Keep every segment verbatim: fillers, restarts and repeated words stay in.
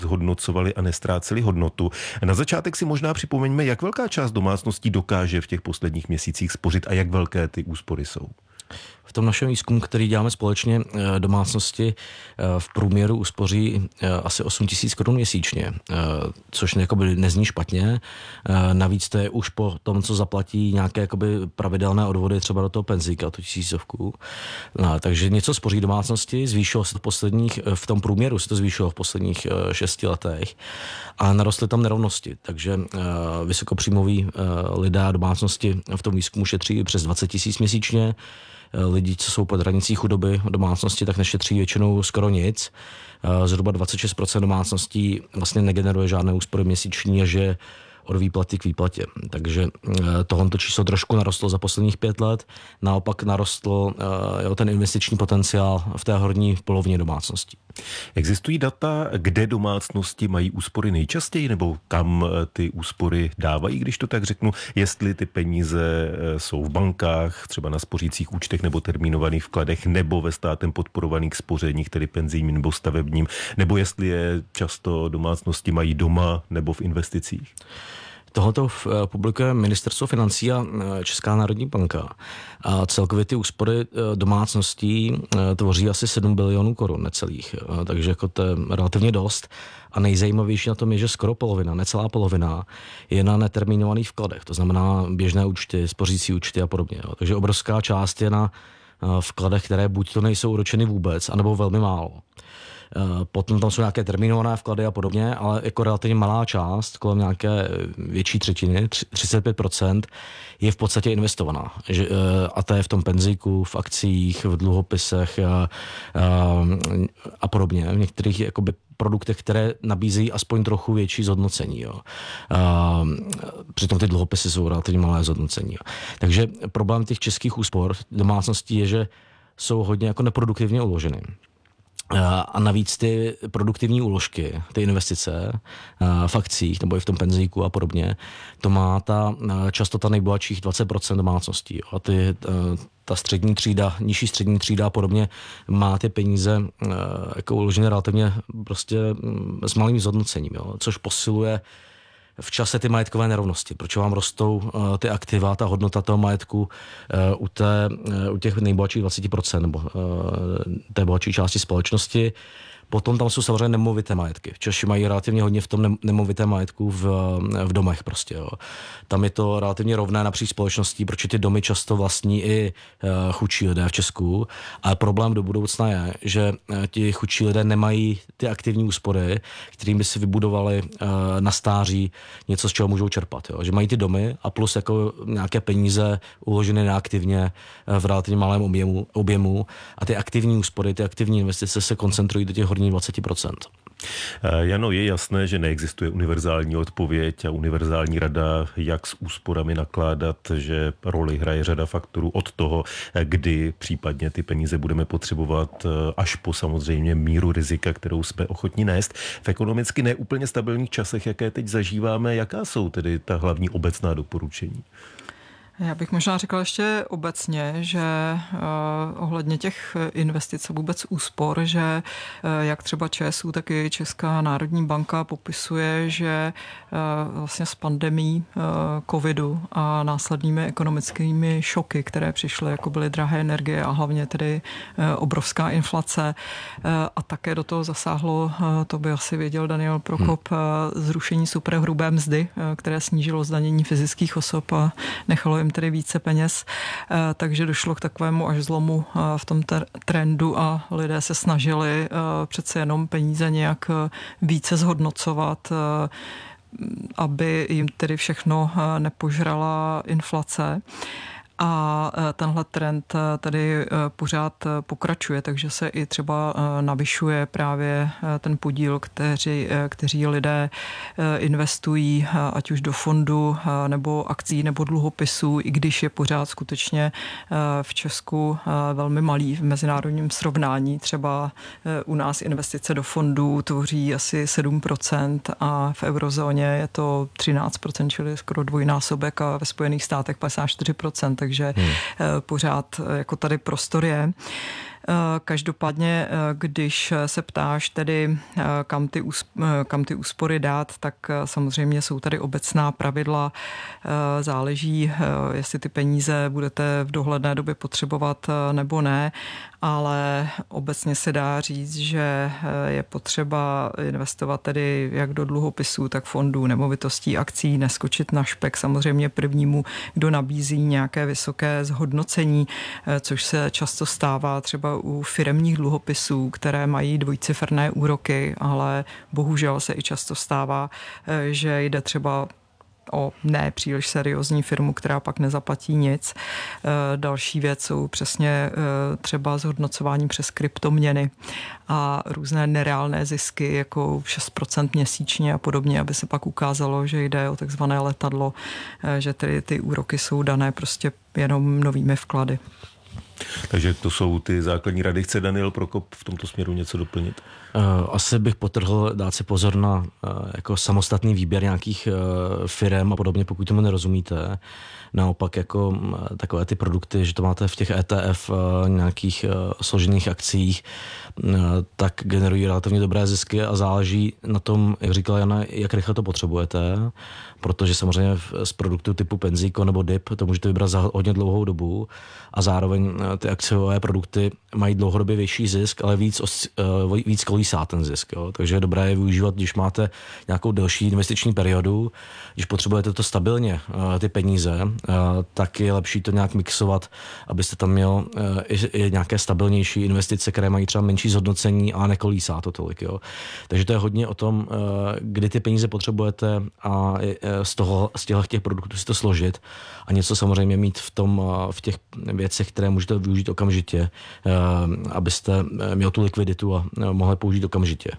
zhodnocovali a nestráceli hodnotu. Na začátek si možná připomeňme, jak velká část domácností dokáže v těch posledních měsících spořit a jak velké ty úspory jsou. V tom našem výzkumu, který děláme společně, domácnosti v průměru uspoří asi osm tisíc korun měsíčně, což jakoby nezní špatně. Navíc to je už po tom, co zaplatí nějaké jakoby pravidelné odvody třeba do toho penzíka, tu tisícovku. No, takže něco spoří domácnosti, zvýšilo se to v posledních, v tom průměru se to zvýšilo v posledních šesti letech a narostly tam nerovnosti. Takže vysokopříjmoví lidé a domácnosti v tom výzkumu šetří přes dvacet tisíc měsíčně. Lidi, co jsou pod hranicí chudoby domácnosti, tak nešetří většinou skoro nic. Zhruba dvacet šest procent domácností vlastně negeneruje žádné úspory měsíční a že od výplaty k výplatě. Takže tohoto číslo trošku narostlo za posledních pět let. Naopak narostl jo, ten investiční potenciál v té horní polovině domácností. Existují data, kde domácnosti mají úspory nejčastěji, nebo kam ty úspory dávají, když to tak řeknu, jestli ty peníze jsou v bankách, třeba na spořících účtech nebo termínovaných vkladech, nebo ve státem podporovaných spořeních, tedy penzijním nebo stavebním, nebo jestli je často domácnosti mají doma nebo v investicích? Tohoto publikuje Ministerstvo financí a Česká národní banka. A celkově ty úspory domácností tvoří asi sedm bilionů korun necelých. Takže jako to je relativně dost. A nejzajímavější na tom je, že skoro polovina, necelá polovina, je na netermínovaných vkladech. To znamená běžné účty, spořící účty a podobně. Takže obrovská část je na vkladech, které buď to nejsou úročeny vůbec, anebo velmi málo. Potom tam jsou nějaké termínované vklady a podobně, ale jako relativně malá část, kolem nějaké větší třetiny, třicet pět procent, je v podstatě investovaná. A to je v tom penzíku, v akcích, v dluhopisech a, a, a podobně. V některých jakoby produktech, které nabízejí aspoň trochu větší zhodnocení. Jo. A, přitom ty dluhopisy jsou relativně malé zhodnocení. Jo. Takže problém těch českých úspor domácností je, že jsou hodně jako neproduktivně uloženy. A navíc ty produktivní úložky, ty investice v akcích nebo i v tom penzíku a podobně, to má ta, často ta nejbohatších dvacet procent domácností. A ty, ta střední třída, nižší střední třída a podobně má ty peníze jako uložené relativně prostě s malým zhodnocením, jo, což posiluje v čase ty majetkové nerovnosti, proč vám rostou uh, ty aktiva, ta hodnota toho majetku uh, u, té, uh, u těch nejbohatších dvacet procent nebo uh, té bohatší části společnosti. Potom tam jsou samozřejmě nemovité majetky. Češi mají relativně hodně v tom nemovité majetku v, v domech prostě. Jo. Tam je to relativně rovné napříč společností, protože ty domy často vlastní i uh, chudší lidé v Česku. Ale problém do budoucna je, že uh, ti chudší lidé nemají ty aktivní úspory, kterým by si vybudovali uh, na stáří něco, z čeho můžou čerpat. Jo. Že mají ty domy a plus jako nějaké peníze uložené neaktivně uh, v relativně malém objemu, objemu a ty aktivní úspory, ty aktivní investice se koncentrují do těch horních dvacet procent. Jano, je jasné, že neexistuje univerzální odpověď a univerzální rada, jak s úsporami nakládat, že roli hraje řada faktorů od toho, kdy případně ty peníze budeme potřebovat, až po samozřejmě míru rizika, kterou jsme ochotní nést. V ekonomicky neúplně stabilních časech, jaké teď zažíváme, jaká jsou tedy ta hlavní obecná doporučení? Já bych možná řekla ještě obecně, že uh, ohledně těch investic a vůbec úspor, že uh, jak třeba ČSÚ, tak i Česká národní banka popisuje, že uh, vlastně s pandemií uh, covidu a následnými ekonomickými šoky, které přišly, jako byly drahé energie a hlavně tedy uh, obrovská inflace uh, a také do toho zasáhlo, uh, to by asi věděl Daniel Prokop, uh, zrušení superhrubé mzdy, uh, které snížilo zdanění fyzických osob a nechalo jim tedy více peněz, takže došlo k takovému až zlomu v tom trendu a lidé se snažili přece jenom peníze nějak více zhodnocovat, aby jim tedy všechno nepožrala inflace. A tenhle trend tady pořád pokračuje, takže se i třeba navyšuje právě ten podíl, kteří, kteří lidé investují ať už do fondu nebo akcí nebo dluhopisů, i když je pořád skutečně v Česku velmi malý v mezinárodním srovnání. Třeba u nás investice do fondů tvoří asi sedm procent a v eurozóně je to třináct procent, čili skoro dvojnásobek a ve Spojených státech padesát čtyři procent, takže hmm. pořád jako tady prostor je. Každopádně, když se ptáš tedy, kam ty, kam ty úspory dát, tak samozřejmě jsou tady obecná pravidla. Záleží, jestli ty peníze budete v dohledné době potřebovat nebo ne, ale obecně se dá říct, že je potřeba investovat tedy jak do dluhopisů, tak fondů, nemovitostí, akcí, neskočit na špek samozřejmě prvnímu, kdo nabízí nějaké vysoké zhodnocení, což se často stává třeba u firemních dluhopisů, které mají dvojciferné úroky, ale bohužel se i často stává, že jde třeba o ne příliš seriózní firmu, která pak nezaplatí nic. Další věc jsou přesně třeba zhodnocování přes kryptoměny a různé nereálné zisky, jako šest procent měsíčně a podobně, aby se pak ukázalo, že jde o takzvané letadlo, že tedy ty úroky jsou dané prostě jenom novými vklady. Takže to jsou ty základní rady. Chce Daniel Prokop v tomto směru něco doplnit? Asi bych potrhl dát si pozor na jako samostatný výběr nějakých firem a podobně, pokud tomu nerozumíte. Naopak jako takové ty produkty, že to máte v těch E T F nějakých složených akcích, tak generují relativně dobré zisky a záleží na tom, jak říkala Jana, jak rychle to potřebujete, protože samozřejmě z produktu typu Penzíko nebo D I P to můžete vybrat za hodně dlouhou dobu a zároveň ty akciové produkty mají dlouhodobě větší zisk, ale víc, víc kolísá ten zisk. Jo. Takže je dobré je využívat, když máte nějakou delší investiční periodu, když potřebujete to stabilně, ty peníze, tak je lepší to nějak mixovat, abyste tam měl i nějaké stabilnější investice, které mají třeba menší zhodnocení a nekolísá to tolik. Jo. Takže to je hodně o tom, kdy ty peníze potřebujete a z toho, z těch, těch produktů si to složit a něco samozřejmě mít v tom, v těch věcech, které můžete využít okamžitě, abyste měl tu likviditu a mohli použít okamžitě.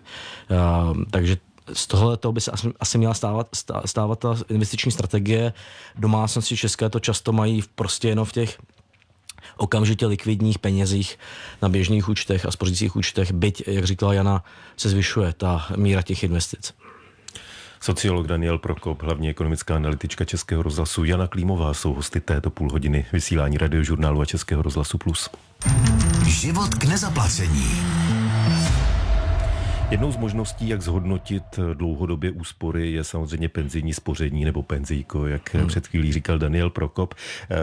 Takže z tohle toho by se asi, asi měla stávat, stávat ta investiční strategie. Domácnosti české to často mají prostě jenom v těch okamžitě likvidních penězích na běžných účtech a spořících účtech, byť, jak říkala Jana, se zvyšuje ta míra těch investic. Sociolog Daniel Prokop, hlavní ekonomická analytička Českého rozhlasu, Jana Klímová jsou hosty této půl hodiny vysílání Radiožurnálu a Českého rozhlasu Plus. Život k nezaplacení. Jednou z možností, jak zhodnotit dlouhodobě úspory, je samozřejmě penzijní spoření nebo penzíko, jak hmm. před chvílí říkal Daniel Prokop.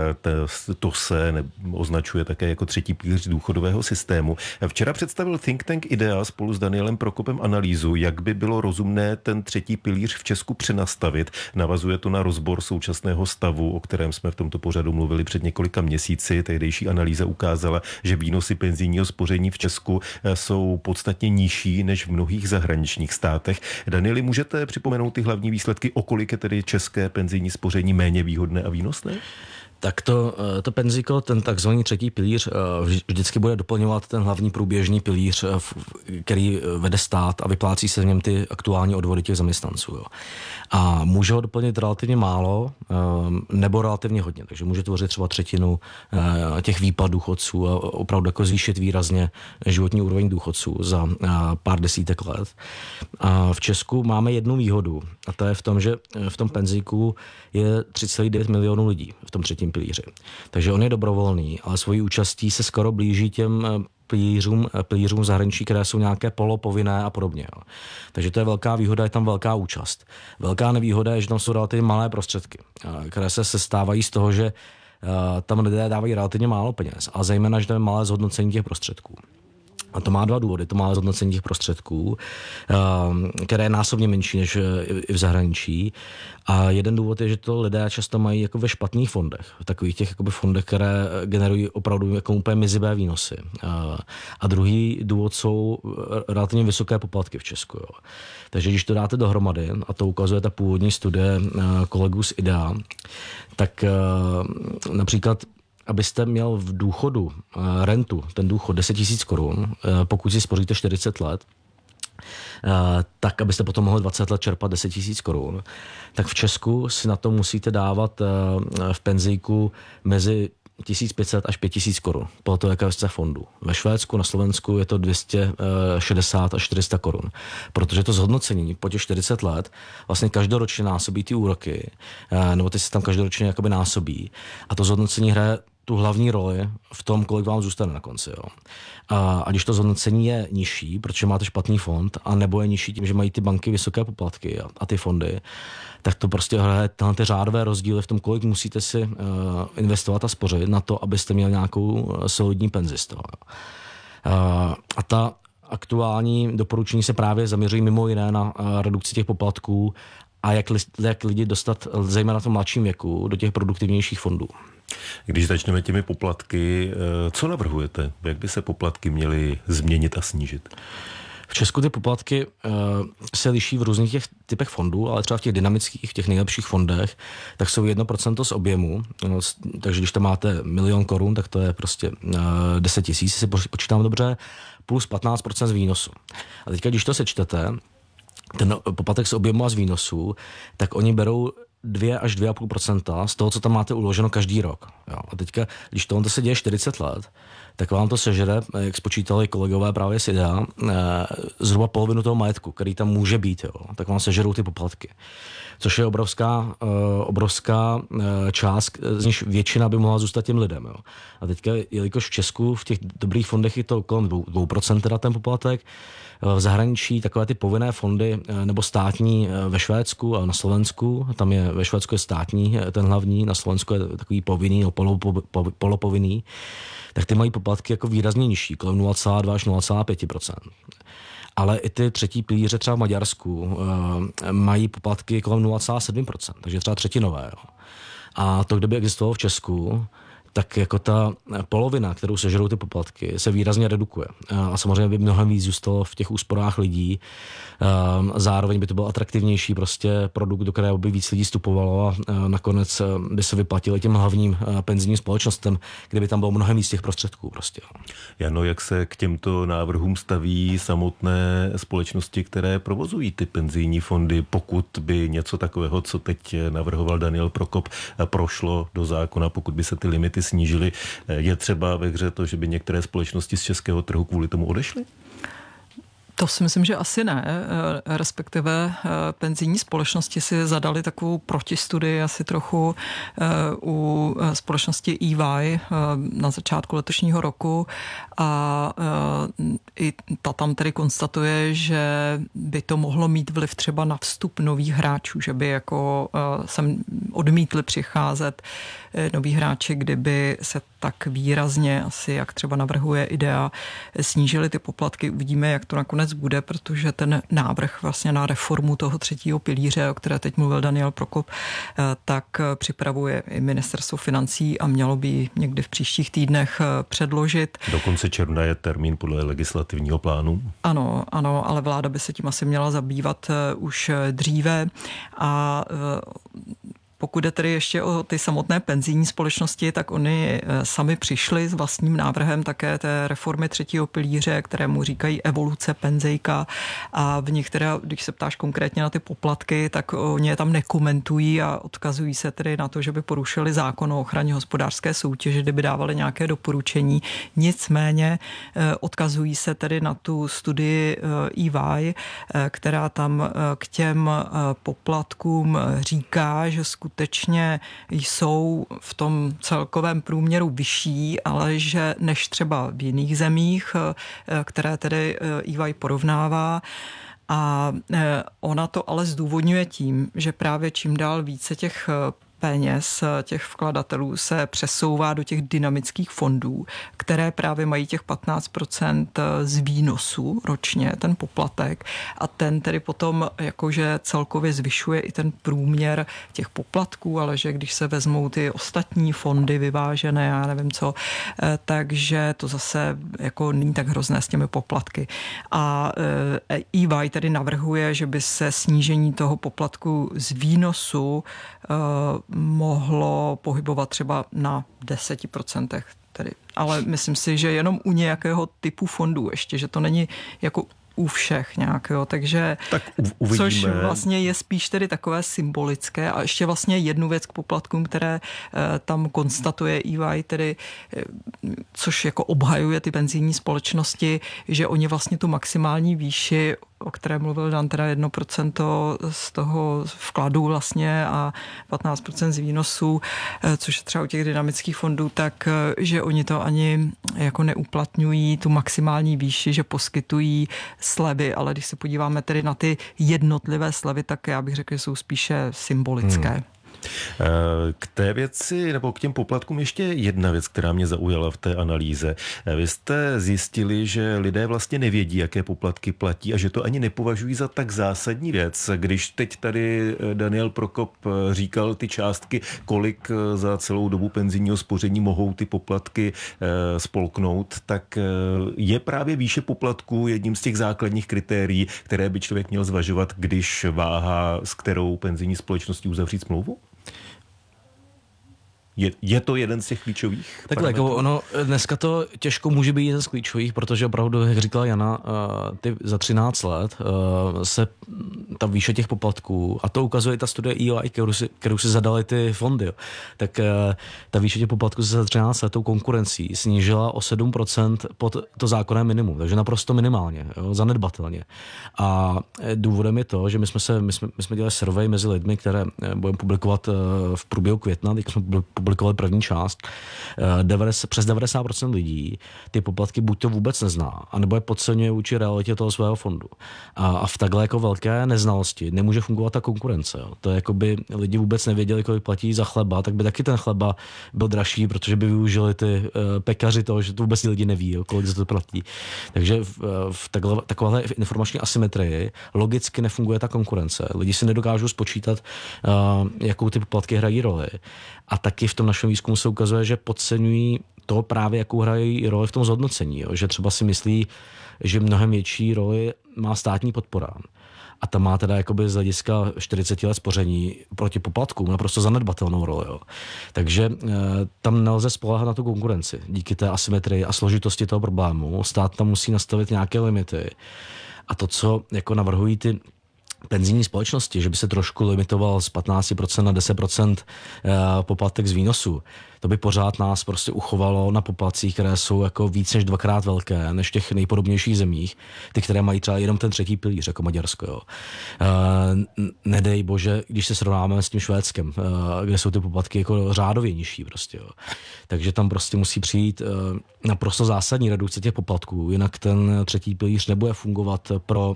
To se označuje také jako třetí pilíř důchodového systému. Včera představil think tank IDEA spolu s Danielem Prokopem analýzu, jak by bylo rozumné ten třetí pilíř v Česku přenastavit. Navazuje to na rozbor současného stavu, o kterém jsme v tomto pořadu mluvili před několika měsíci. Tehdejší analýza ukázala, že výnosy penzijního spoření v Česku jsou podstatně nižší než v mnohých zahraničních státech. Danieli, můžete připomenout ty hlavní výsledky, o kolik je tedy české penzijní spoření méně výhodné a výnosné? Tak to, to penzíko, ten takzvaný třetí pilíř, vždycky bude doplňovat ten hlavní průběžný pilíř, který vede stát a vyplácí se v něm ty aktuální odvody těch zaměstnanců. Jo. A může ho doplnit relativně málo nebo relativně hodně, takže může tvořit třeba třetinu těch výpad důchodců a opravdu jako zvýšit výrazně životní úroveň důchodců za pár desítek let. A v Česku máme jednu výhodu a to je v tom, že v tom penzíku je tři celá devět milionů lidí v tom třetím pilíři. Takže on je dobrovolný, ale svojí účastí se skoro blíží těm pilířům, pilířům zahraničí, které jsou nějaké polopovinné a podobně. Jo. Takže to je velká výhoda, je tam velká účast. Velká nevýhoda je, že tam jsou relativně malé prostředky, které se sestávají z toho, že tam lidé dávají relativně málo peněz a zejména, že tam je malé zhodnocení těch prostředků. A to má dva důvody. To má zhodnocení těch prostředků, které je násobně menší než i v zahraničí. A jeden důvod je, že to lidé často mají jako ve špatných fondech. V takových těch jakoby fondech, které generují opravdu jako úplně mizivě výnosy. A druhý důvod jsou relativně vysoké poplatky v Česku. Jo. Takže když to dáte dohromady, a to ukazuje ta původní studie kolegů z IDEA, tak například abyste měl v důchodu rentu, ten důchod deset tisíc korun, pokud si spoříte čtyřicet let, tak abyste potom mohli dvacet let čerpat deset tisíc korun, tak v Česku si na to musíte dávat v penzijku mezi tisíc pět set až pět tisíc korun, podle toho, jaké jste fondu. Ve Švédsku, na Slovensku je to dvě stě šedesát až čtyři sta korun, protože to zhodnocení po těch čtyřicet let vlastně každoročně násobí ty úroky, nebo ty se tam každoročně jakoby násobí a to zhodnocení hraje tu hlavní roli v tom, kolik vám zůstane na konci. Jo. A, a když to zhodnocení je nižší, protože máte špatný fond, a nebo je nižší tím, že mají ty banky vysoké poplatky a, a ty fondy, tak to prostě hraje ty řádové rozdíly v tom, kolik musíte si uh, investovat a spořit na to, abyste měli nějakou uh, solidní penzi z toho. Uh, a ta aktuální doporučení se právě zaměřují mimo jiné na uh, redukci těch poplatků a jak, li, jak lidi dostat, zejména na tom mladším věku, do těch produktivnějších fondů. Když začneme těmi poplatky, co navrhujete? Jak by se poplatky měly změnit a snížit? V Česku ty poplatky uh, se liší v různých těch typech fondů, ale třeba v těch dynamických, v těch nejlepších fondech, tak jsou jedno procento z objemu. No, takže když tam máte milion korun, tak to je prostě uh, deset tisíc, si počítám dobře, plus patnáct procent z výnosu. A teďka, když to sečtete, ten poplatek z objemu a z výnosu, tak oni berou dva až dva a půl procenta z toho, co tam máte uloženo každý rok. Jo. A teďka, když to se děje čtyřicet let, tak vám to sežere, jak spočítali kolegové právě z I D A, zhruba polovinu toho majetku, který tam může být, jo. Tak vám sežerou ty poplatky. Což je obrovská, obrovská část, z níž většina by mohla zůstat těm lidem. Jo. A teďka, jelikož v Česku v těch dobrých fondech je to kolem dvě procenta teda ten poplatek, v zahraničí takové ty povinné fondy nebo státní ve Švédsku a na Slovensku, tam je ve Švédsku je státní ten hlavní, na Slovensku je takový povinný, no, polo, polo, polopovinný, tak ty mají poplatky jako výrazně nižší, kolem nula celá dva až nula celá pět procenta. Ale i ty třetí pilíře třeba v Maďarsku uh, mají poplatky kolem nula celá sedm procenta, takže třeba třetinové. Jo. A to, kdyby existovalo v Česku, tak jako ta polovina, kterou sežerou ty poplatky, se výrazně redukuje. A samozřejmě by mnohem víc zůstalo v těch úsporách lidí. Zároveň by to byl atraktivnější prostě produkt, do kterého by víc lidí vstupovalo a nakonec by se vyplatili těm hlavním penzijním společnostem, kde by tam bylo mnohem víc těch prostředků prostě. Jano, jak se k těmto návrhům staví samotné společnosti, které provozují ty penzijní fondy, pokud by něco takového, co teď navrhoval Daniel Prokop, prošlo do zákona, pokud by se ty limity snížily, je třeba ve hře to, že by některé společnosti z českého trhu kvůli tomu odešly? To si myslím, že asi ne, respektive penzijní společnosti si zadali takovou protistudii asi trochu u společnosti E Y na začátku letošního roku a i ta tam tedy konstatuje, že by to mohlo mít vliv třeba na vstup nových hráčů, že by jako sem odmítli přicházet noví hráči, kdyby se tak výrazně, asi jak třeba navrhuje I D A, snížily ty poplatky. Uvidíme, jak to nakonec bude, protože ten návrh vlastně na reformu toho třetího pilíře, o které teď mluvil Daniel Prokop, tak připravuje i ministerstvo financí a mělo by někdy v příštích týdnech předložit. Do konce června je termín podle legislativního plánu? Ano, ano, ale vláda by se tím asi měla zabývat už dříve a pokud jde tedy ještě o ty samotné penzijní společnosti, tak oni sami přišli s vlastním návrhem také té reformy třetího pilíře, kterému říkají evoluce penzijka a v nich teda, když se ptáš konkrétně na ty poplatky, tak oni je tam nekomentují a odkazují se tedy na to, že by porušili zákon o ochraně hospodářské soutěže, kdyby dávali nějaké doporučení. Nicméně odkazují se tedy na tu studii E Y, která tam k těm poplatkům říká, že skutečně skutečně jsou v tom celkovém průměru vyšší, ale že než třeba v jiných zemích, které tedy E Y porovnává. A ona to ale zdůvodňuje tím, že právě čím dál více těch peněz těch vkladatelů se přesouvá do těch dynamických fondů, které právě mají těch patnáct procent z výnosu ročně, ten poplatek, a ten tedy potom jakože celkově zvyšuje i ten průměr těch poplatků, ale že když se vezmou ty ostatní fondy vyvážené, já nevím co, takže to zase jako není tak hrozné s těmi poplatky. A E Y tedy navrhuje, že by se snížení toho poplatku z výnosu mohlo pohybovat třeba na deseti procentech. Tedy. Ale myslím si, že jenom u nějakého typu fondů ještě, že to není jako u všech nějakého, takže tak uvidíme. Což vlastně je spíš tedy takové symbolické a ještě vlastně jednu věc k poplatkům, které e, tam konstatuje E Y, tedy e, což jako obhajuje ty penzijní společnosti, že oni vlastně tu maximální výši o které mluvil Dan, teda jedno procento z toho vkladu vlastně a patnáct procent z výnosů, což je třeba u těch dynamických fondů, tak že oni to ani jako neuplatňují tu maximální výši, že poskytují slevy, ale když se podíváme tedy na ty jednotlivé slevy, tak já bych řekl, že jsou spíše symbolické. Hmm. K té věci, nebo k těm poplatkům ještě jedna věc, která mě zaujala v té analýze. Vy jste zjistili, že lidé vlastně nevědí, jaké poplatky platí a že to ani nepovažují za tak zásadní věc. Když teď tady Daniel Prokop říkal ty částky, kolik za celou dobu penzijního spoření mohou ty poplatky spolknout, tak je právě výše poplatků jedním z těch základních kritérií, které by člověk měl zvažovat, když váhá, s kterou penzijní společností uzavřít smlouvu? Je, je to jeden z těch klíčových? Takhle, jako ono, dneska to těžko může být jeden z klíčových, protože opravdu, jak říkala Jana, ty za třináct let se ta výše těch poplatků, a to ukazuje ta studie E Y, kterou si, kterou si zadali ty fondy, jo, tak ta výše těch poplatků se za třináct let tou konkurencí snížila o sedm procent pod to zákonné minimum, takže naprosto minimálně, jo, zanedbatelně. A důvodem je to, že my jsme, se, my jsme, my jsme dělali survey mezi lidmi, které budeme publikovat v průběhu května, teď jsme publikovali první část, devadesát, přes devadesát procent lidí ty poplatky buď to vůbec nezná, anebo je podceňuje vůči realitě toho svého fondu. A, a v takhle jako velké neznalosti nemůže fungovat ta konkurence. Jo. To je jako by lidi vůbec nevěděli, kolik platí za chleba, tak by taky ten chleba byl dražší, protože by využili ty uh, pekaři toho, že to vůbec lidi neví, jo, kolik za to platí. Takže v, v takhle, takovéhle informační asymetrii logicky nefunguje ta konkurence. Lidi si nedokážou spočítat, uh, jakou ty poplatky hrají roli. A taky v tom našem výzkumu se ukazuje, že podceňují to právě, jakou hrají roli v tom zhodnocení. Jo? Že třeba si myslí, že mnohem větší roli má státní podpora. A ta má teda jakoby z hlediska čtyřicet let spoření proti poplatkům naprosto zanedbatelnou roli. Jo? Takže e, tam nelze spoléhat na tu konkurenci. Díky té asymetrii a složitosti toho problému stát tam musí nastavit nějaké limity. A to, co jako navrhují ty penzijní společnosti, že by se trošku limitoval z patnáct procent na deset procent poplatek z výnosu, to by pořád nás prostě uchovalo na poplatcích, které jsou jako víc než dvakrát velké, než v těch nejpodobnějších zemích, ty, které mají třeba jenom ten třetí pilíř, jako Maďarsko. Jo. Nedej bože, když se srovnáme s tím Švédskem, kde jsou ty poplatky jako řádově nižší prostě. Jo. Takže tam prostě musí přijít naprosto zásadní redukce těch poplatků, jinak ten třetí pilíř nebude fungovat pro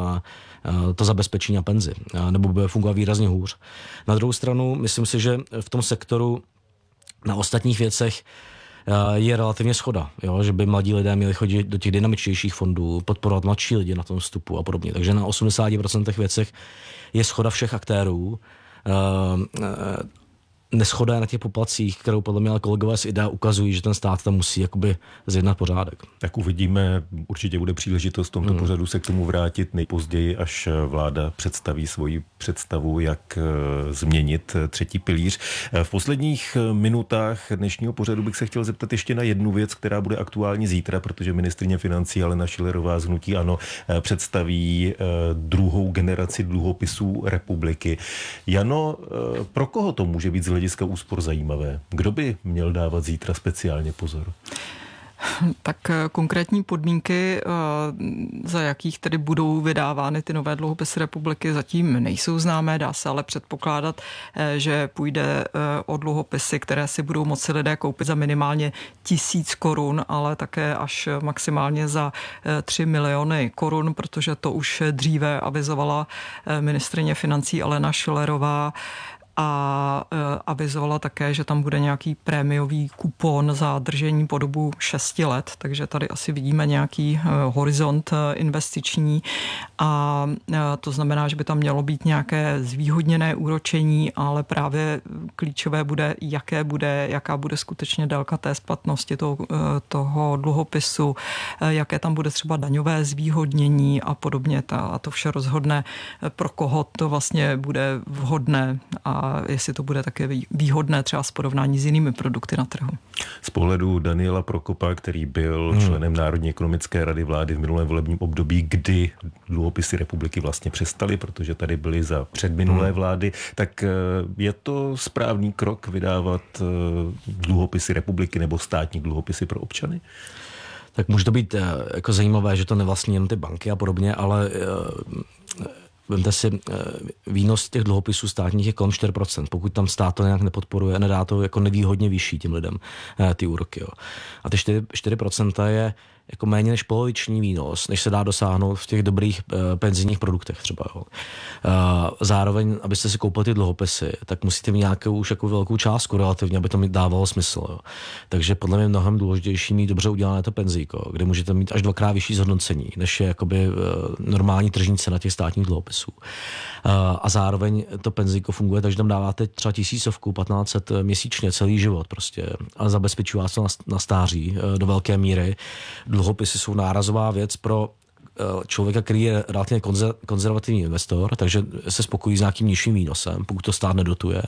to zabezpečení a penzi, nebo bude fungovat výrazně hůř. Na druhou stranu, myslím si, že v tom sektoru na ostatních věcech je relativně shoda, jo? Že by mladí lidé měli chodit do těch dynamičtějších fondů, podporovat mladší lidi na tom vstupu a podobně. Takže na osmdesát procent věcech je shoda všech aktérů. Neschoda je na těch poplatcích, kterou podle mě kolegové z I D A ukazují, že ten stát tam musí jakoby zjednat pořádek. Tak uvidíme, určitě bude příležitost v tomto hmm. pořadu se k tomu vrátit nejpozději, až vláda představí svoji představu, jak změnit třetí pilíř. V posledních minutách dnešního pořadu bych se chtěl zeptat ještě na jednu věc, která bude aktuální zítra, protože ministryně financí Alena Schillerová z hnutí ANO představí druhou generaci dluhopisů republiky. Jano, pro koho to může být z hlediska úspor zajímavé? Kdo by měl dávat zítra speciálně pozor? Tak konkrétní podmínky, za jakých tedy budou vydávány ty nové dluhopisy republiky, zatím nejsou známé, dá se ale předpokládat, že půjde o dluhopisy, které si budou moci lidé koupit za minimálně tisíc korun, ale také až maximálně za tři miliony korun, protože to už dříve avizovala ministryně financí Alena Schillerová. A avizovala také, že tam bude nějaký prémiový kupon za držení po dobu šesti let, takže tady asi vidíme nějaký horizont investiční a to znamená, že by tam mělo být nějaké zvýhodněné úročení, ale právě klíčové bude, jaké bude, jaká bude skutečně délka té splatnosti toho, toho dluhopisu, jaké tam bude třeba daňové zvýhodnění a podobně. A to vše rozhodne, pro koho to vlastně bude vhodné a jestli to bude také výhodné třeba s porovnání s jinými produkty na trhu. Z pohledu Daniela Prokopa, který byl hmm. členem Národní ekonomické rady vlády v minulém volebním období, kdy dluhopisy republiky vlastně přestaly, protože tady byly za předminulé hmm. vlády, tak je to správný krok vydávat dluhopisy republiky nebo státní dluhopisy pro občany? Tak může to být jako zajímavé, že to nevlastní jen ty banky a podobně, ale vemte si, výnos těch dluhopisů státních je kolem čtyři procenta. Pokud tam stát to nějak nepodporuje, nedá to jako nevýhodně vyšší těm lidem ty úroky. Jo. A ty čtyři procenta je jako méně než poloviční výnos, než se dá dosáhnout v těch dobrých e, penzijních produktech třeba. Jo. E, zároveň, abyste si koupili ty dluhopisy, tak musíte mít nějakou už jako velkou částku relativně, aby to mi dávalo smysl. Jo. Takže podle mě mnohem důležitější mít dobře udělané to penzíko, kde můžete mít až dvakrát vyšší zhodnocení, než je jakoby e, normální tržní cena těch státních dluhopisů. E, a zároveň to penzíko funguje, takže tam dáváte třeba tisícovku, patnáct set měsíčně celý život prostě, ale zabezpečí vás to na, na stáří e, do velké míry. Dluhopisy jsou nárazová věc pro člověka, který je relativně konzervativní investor, takže se spokojí s nějakým nižším výnosem, pokud to stát nedotuje.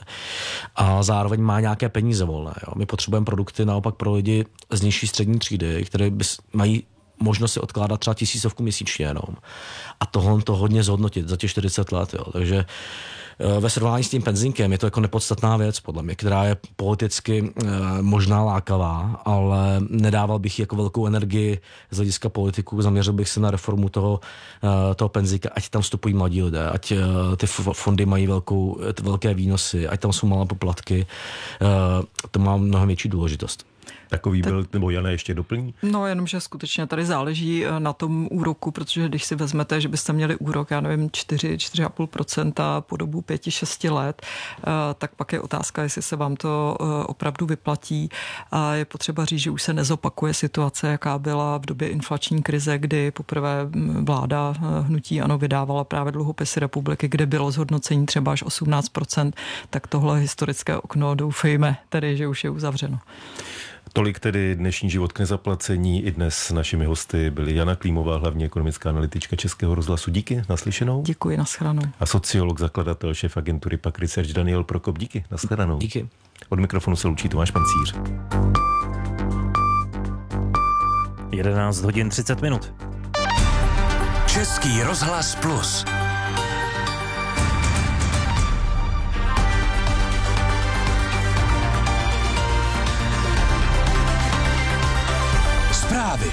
A zároveň má nějaké peníze volné. Jo. My potřebujeme produkty naopak pro lidi z nižší střední třídy, které mají možnost si odkládat třeba tisícovku měsíčně jenom. A tohle to hodně zhodnotit za těch čtyřicet let. Jo. Takže ve srovnání s tím penzínkem je to jako nepodstatná věc, podle mě, která je politicky e, možná lákavá, ale nedával bych jako velkou energii z hlediska politiků, zaměřil bych se na reformu toho, e, toho penzínka, ať tam vstupují mladí lidé, ať e, ty fondy mají velkou, velké výnosy, ať tam jsou malé poplatky, e, to má mnohem větší důležitost. Takový byl, nebo Jana ještě doplní? No, jenomže skutečně tady záleží na tom úroku, protože když si vezmete, že byste měli úrok, já nevím, čtyři, čtyři a půl procenta po dobu pěti, šesti let, tak pak je otázka, jestli se vám to opravdu vyplatí. A je potřeba říct, že už se nezopakuje situace, jaká byla v době inflační krize, kdy poprvé vláda hnutí ANO vydávala právě dluhopisy republiky, kde bylo zhodnocení třeba až osmnáct procent, tak tohle historické okno doufejme tedy, že už je uzavřeno. Tolik tedy dnešní Život k nezaplacení. I dnes našimi hosty byly Jana Klímová, hlavní ekonomická analytička Českého rozhlasu. Díky, naslyšenou. Děkuji, nashledanou. A sociolog, zakladatel, šéf agentury Pak Research Daniel Prokop. Díky, nashledanou. Díky. Od mikrofonu se loučí Tomáš Pancíř. jedenáct hodin třicet minut. Český rozhlas Plus. Zprávy.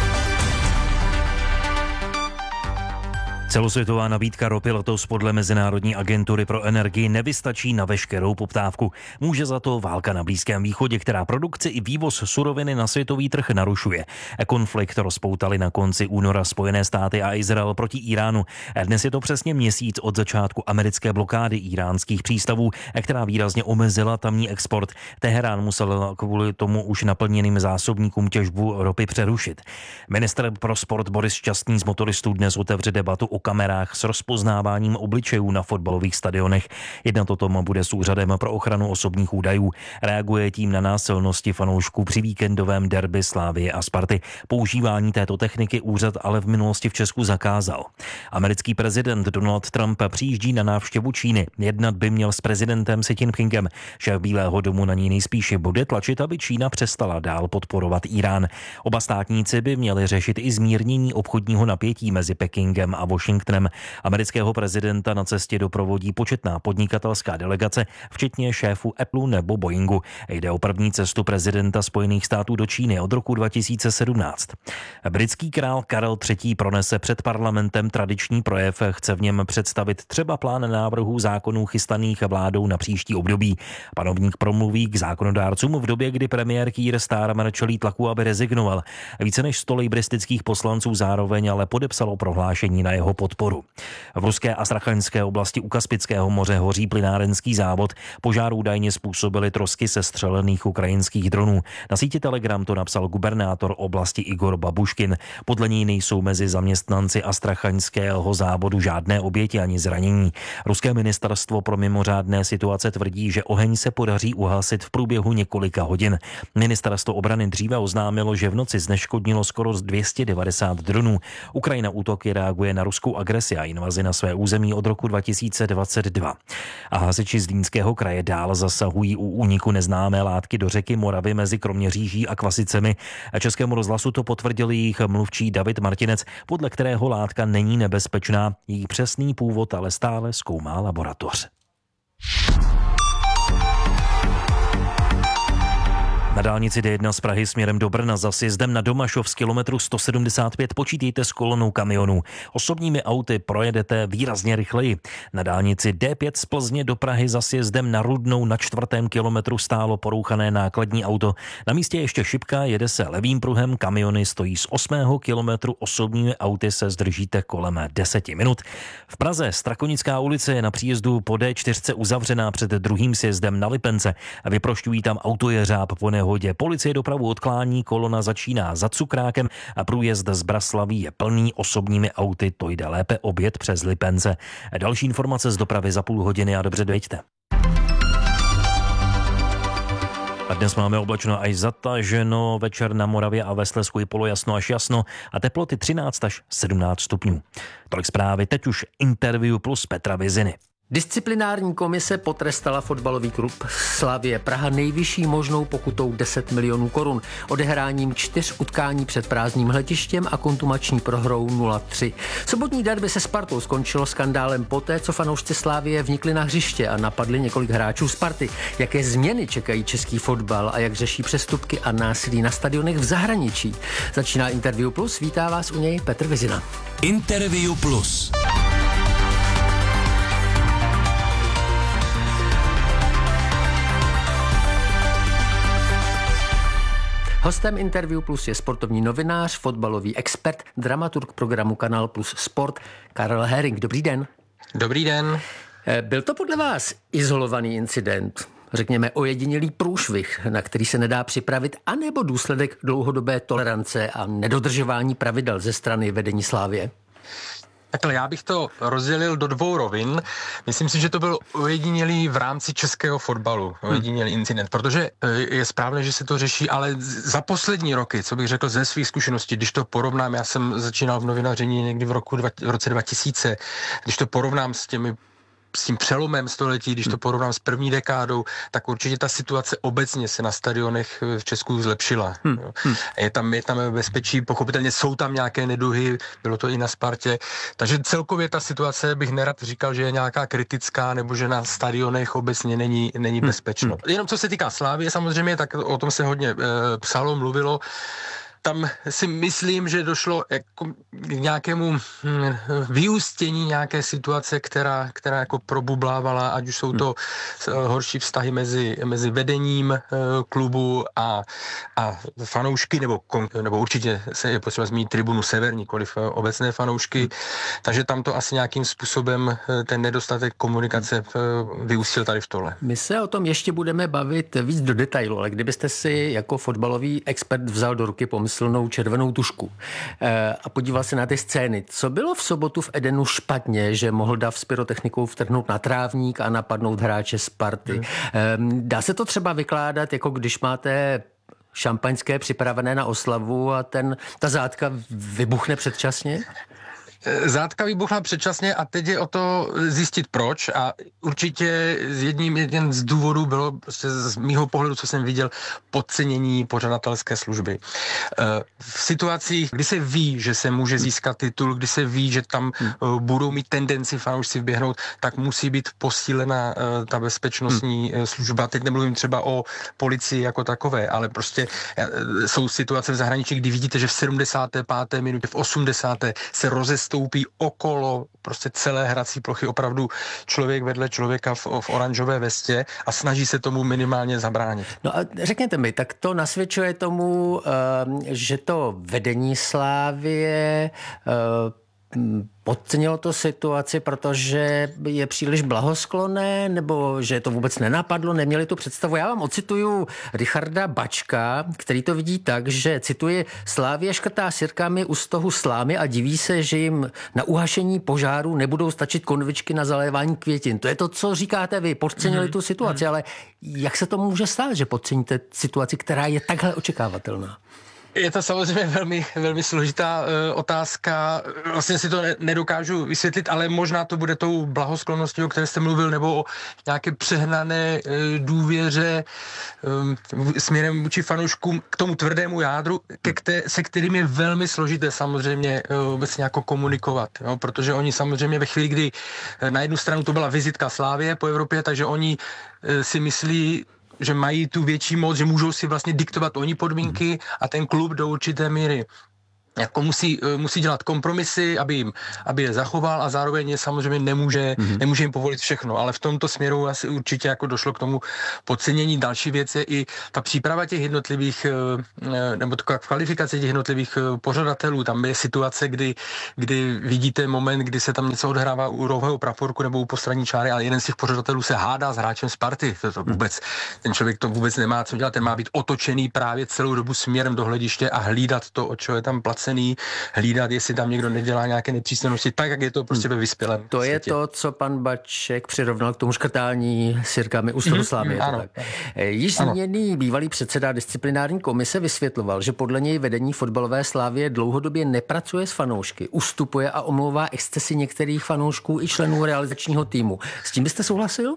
Celosvětová nabídka ropy letos podle Mezinárodní agentury pro energii nevystačí na veškerou poptávku. Může za to válka na Blízkém východě, která produkci i vývoz suroviny na světový trh narušuje. Konflikt rozpoutali na konci února Spojené státy a Izrael proti Iránu. Dnes je to přesně měsíc od začátku americké blokády íránských přístavů, která výrazně omezila tamní export. Teherán musel kvůli tomu už naplněným zásobníkům těžbu ropy přerušit. Ministr pro sport Boris Šťastný z motoristů dnes otevře debatu o kamerách s rozpoznáváním obličejů na fotbalových stadionech. Jednat o tom bude s Úřadem pro ochranu osobních údajů. Reaguje tím na násilnosti fanoušků při víkendovém derby Slávie a Sparty. Používání této techniky úřad ale v minulosti v Česku zakázal. Americký prezident Donald Trump přijíždí na návštěvu Číny. Jednat by měl s prezidentem Xi Jinpingem. Šéf Bílého domu na něj nejspíše bude tlačit, aby Čína přestala dál podporovat Irán. Oba státníci by měli řešit i zmírnění obchodního napětí mezi Pekingem a Washingtonem. Amerického prezidenta na cestě doprovodí početná podnikatelská delegace, včetně šéfů Apple nebo Boeingu. Jde o první cestu prezidenta Spojených států do Číny od roku dva tisíce sedmnáct. Britský král Karel třetí. pronese před parlamentem tradiční projev. Chce v něm představit třeba plán návrhů zákonů chystaných vládou na příští období. Panovník promluví k zákonodárcům v době, kdy premiér Keir Starmer čelí tlaku, aby rezignoval. Více než sto lejbristických poslanců zároveň ale podepsalo prohlášení na jeho podporu. V ruské Astrachanské oblasti u Kaspického moře hoří plynárenský závod. Požár údajně způsobily trosky sestřelených ukrajinských dronů. Na síti Telegram to napsal gubernátor oblasti Igor Babuškin. Podle něj nejsou mezi zaměstnanci Astrachaňského závodu žádné oběti ani zranění. Ruské ministerstvo pro mimořádné situace tvrdí, že oheň se podaří uhasit v průběhu několika hodin. Ministerstvo obrany dříve oznámilo, že v noci zneškodnilo skoro dvě stě devadesát dronů. Ukrajina útoky reaguje na ruskou agresi a invazi na své území od roku dva tisíce dvacet dva. A hasiči z Zlínského kraje dál zasahují u úniku neznámé látky do řeky Moravy mezi Kroměříží a Kvasicemi. Českému rozhlasu to potvrdil jejich mluvčí David Martinec, podle kterého látka není nebezpečná. Její přesný původ ale stále zkoumá laboratoř. Na dálnici D jedna z Prahy směrem do Brna za sjezdem na Domašov z kilometru sto sedmdesát pět počítejte s kolonou kamionů. Osobními auty projedete výrazně rychleji. Na dálnici D pět z Plzně do Prahy za sjezdem na Rudnou na čtvrtém kilometru stálo porouchané nákladní auto. Na místě ještě šipka, jede se levým pruhem, kamiony stojí z osmého kilometru, osobními auty se zdržíte kolem deseti minut. V Praze Strakonická ulice je na příjezdu po D čtyři uzavřená před druhým sjezdem na Lipence. Vyprošťují tam autojeřáb po nehodě. Policie dopravu odklání, kolona začíná za Cukrákem a průjezd z Braslaví je plný osobními auty, to jde lépe objet přes Lipence. Další informace z dopravy za půl hodiny a dobře dojďte. A dnes máme oblačno až zataženo, večer na Moravě a ve Slezsku i polojasno až jasno a teploty třináct až sedmnáct stupňů. Tolik zprávy, teď už Interview plus Petra Viziny. Disciplinární komise potrestala fotbalový klub Slavie Praha nejvyšší možnou pokutou deset milionů korun, odehráním čtyř utkání před prázdným hledištěm a kontumační prohrou nula tři. Sobotní derby se Spartou skončilo skandálem poté, co fanoušci Slavie vnikli na hřiště a napadli několik hráčů Sparty. Jaké změny čekají český fotbal a jak řeší přestupky a násilí na stadionech v zahraničí? Začíná Interview plus, vítá vás u něj Petr Vizina. Interview plus. Hostem Interview plus je sportovní novinář, fotbalový expert, dramaturg programu Kanál Plus Sport Karel Herring. Dobrý den. Dobrý den. Byl to podle vás izolovaný incident, řekněme ojedinělý průšvih, na který se nedá připravit, anebo důsledek dlouhodobé tolerance a nedodržování pravidel ze strany vedení Slavie? Takhle, já bych to rozdělil do dvou rovin. Myslím si, že to byl ojedinělý v rámci českého fotbalu, ojedinělý incident, protože je správné, že se to řeší, ale za poslední roky, co bych řekl ze svých zkušeností, když to porovnám, já jsem začínal v novinaření někdy v, roku, v roce dva tisíce, když to porovnám s těmi s tím přelomem století, když to porovnám s první dekádou, tak určitě ta situace obecně se na stadionech v Česku zlepšila. Hmm. Je tam, je tam bezpečí, pochopitelně jsou tam nějaké neduhy, bylo to i na Spartě, takže celkově ta situace bych nerad říkal, že je nějaká kritická, nebo že na stadionech obecně není, není bezpečno. Hmm. Jenom co se týká Slavie, samozřejmě, tak o tom se hodně e, psalo, mluvilo. Tam si myslím, že došlo jako k nějakému vyústění nějaké situace, která, která jako probublávala, ať už jsou to horší vztahy mezi, mezi vedením klubu a, a fanoušky, nebo, nebo určitě se je potřeba zmínit tribunu Sever, nikoliv obecné fanoušky. Takže tam to asi nějakým způsobem ten nedostatek komunikace vyústil tady v tohle. My se o tom ještě budeme bavit víc do detailu, ale kdybyste si jako fotbalový expert vzal do ruky pomysl silnou červenou tušku a podíval se na ty scény. Co bylo v sobotu v Edenu špatně, že mohl dav s pyrotechnikou vtrhnout na trávník a napadnout hráče Sparty? Hmm. Dá se to třeba vykládat, jako když máte šampaňské připravené na oslavu a ten, ta zátka vybuchne předčasně? Zátka vybuchla předčasně a teď je o to zjistit proč a určitě jedním jeden z důvodů bylo prostě z mýho pohledu, co jsem viděl, podcenění pořadatelské služby. V situacích, kdy se ví, že se může získat titul, kdy se ví, že tam budou mít tendenci fanoušci vběhnout, tak musí být posílena ta bezpečnostní služba. Teď nemluvím třeba o policii jako takové, ale prostě jsou situace v zahraničí, kdy vidíte, že v sedmdesáté páté minutě, v osmdesáté se rozestoupí okolo prostě celé hrací plochy opravdu člověk vedle člověka v, v oranžové vestě a snaží se tomu minimálně zabránit. No a řekněte mi, tak to nasvědčuje tomu, že to vedení Slavie podcenilo to situaci, protože je příliš blahosklonné, nebo že to vůbec nenapadlo, neměli tu představu. Já vám ocituju Richarda Bačka, který to vidí tak, že, cituji, Slavie škrtá sirkami u stohu slámy a diví se, že jim na uhašení požáru nebudou stačit konvičky na zalévání květin. To je to, co říkáte vy, podcenili mm-hmm. tu situaci, ale jak se to může stát, že podceníte situaci, která je takhle očekávatelná? Je to samozřejmě velmi, velmi složitá uh, otázka. Vlastně si to ne, nedokážu vysvětlit, ale možná to bude tou blahosklonností, o které jste mluvil, nebo o nějaké přehnané uh, důvěře um, směrem vůči fanouškům k tomu tvrdému jádru, ke kte, se kterým je velmi složité samozřejmě uh, obecně jako komunikovat. Jo? Protože oni samozřejmě ve chvíli, kdy uh, na jednu stranu to byla vizitka Slavie po Evropě, takže oni uh, si myslí, že mají tu větší moc, že můžou si vlastně diktovat oni podmínky a ten klub do určité míry jako musí, musí dělat kompromisy, aby, jim, aby je zachoval a zároveň je samozřejmě nemůže, mm-hmm. nemůže jim povolit všechno, ale v tomto směru asi určitě jako došlo k tomu podcenění. Další věc je i ta příprava těch jednotlivých, nebo taková kvalifikace těch jednotlivých pořadatelů. Tam je situace, kdy, kdy vidíte moment, kdy se tam něco odhrává u rohového praporku nebo u postranní čáry, ale jeden z těch pořadatelů se hádá s hráčem Sparty. To, to vůbec, ten člověk to vůbec nemá co dělat, ten má být otočený právě celou dobu směrem do hlediště a hlídat to, o čeho je tam placen. Hlídat, jestli tam někdo nedělá nějaké nepřístojnosti, tak, jak je to prostě ve vyspělém To světě. je to, co pan Baček přirovnal k tomu škrtání sirkami u Stavu Slávie. Mm, ano. Již zmíněný bývalý předseda disciplinární komise vysvětloval, že podle něj vedení fotbalové Slávie dlouhodobě nepracuje s fanoušky, ustupuje a omlouvá excesy některých fanoušků i členů realizačního týmu. S tím byste souhlasil?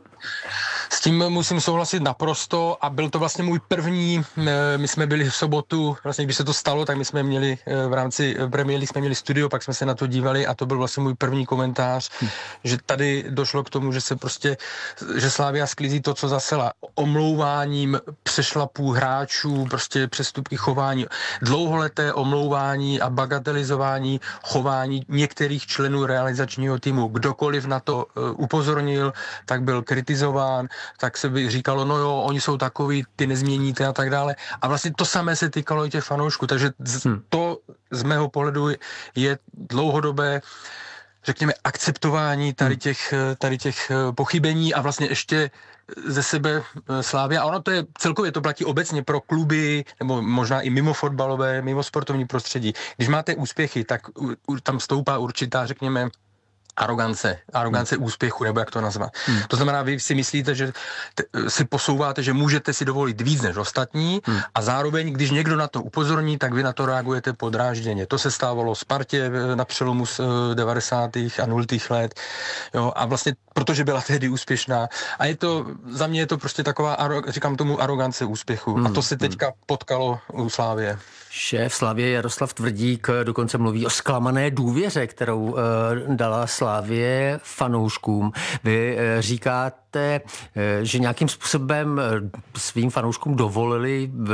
S tím musím souhlasit naprosto a byl to vlastně můj první, my jsme byli v sobotu, vlastně když se to stalo, tak my jsme měli v rámci Premier League jsme měli studio, pak jsme se na to dívali a to byl vlastně můj první komentář, hm. že tady došlo k tomu, že se prostě, že Slavia sklízí to, co zasela. Omlouváním přešlapů hráčů, prostě přestupky chování, dlouholeté omlouvání a bagatelizování chování některých členů realizačního týmu. Kdokoliv na to upozornil, tak byl kritizován, tak se by říkalo, no jo, oni jsou takový, ty nezměníte a tak dále. A vlastně to samé se týkalo i těch fanoušků, takže hm. to z mého pohledu je dlouhodobé, řekněme, akceptování tady těch, tady těch pochybení a vlastně ještě ze sebe Slavia. A ono to je, celkově to platí obecně pro kluby, nebo možná i mimo fotbalové, mimo sportovní prostředí. Když máte úspěchy, tak tam stoupá určitá, řekněme, arogance, arogance hmm. úspěchu, nebo jak to nazvat. Hmm. To znamená, vy si myslíte, že te, si posouváte, že můžete si dovolit víc než ostatní hmm. a zároveň, když někdo na to upozorní, tak vy na to reagujete podrážděně. To se stávalo Spartě na přelomu z devadesátých a nultých let. Jo, a vlastně, protože byla tehdy úspěšná. A je to, za mě je to prostě taková, říkám tomu, arogance úspěchu. Hmm. A to se teďka potkalo u Slávie. Šéf Slavie Jaroslav Tvrdík dokonce mluví o zklamané důvěře, kterou uh, dala Slavie fanouškům. Vy uh, říkáte, uh, že nějakým způsobem svým fanouškům dovolili uh,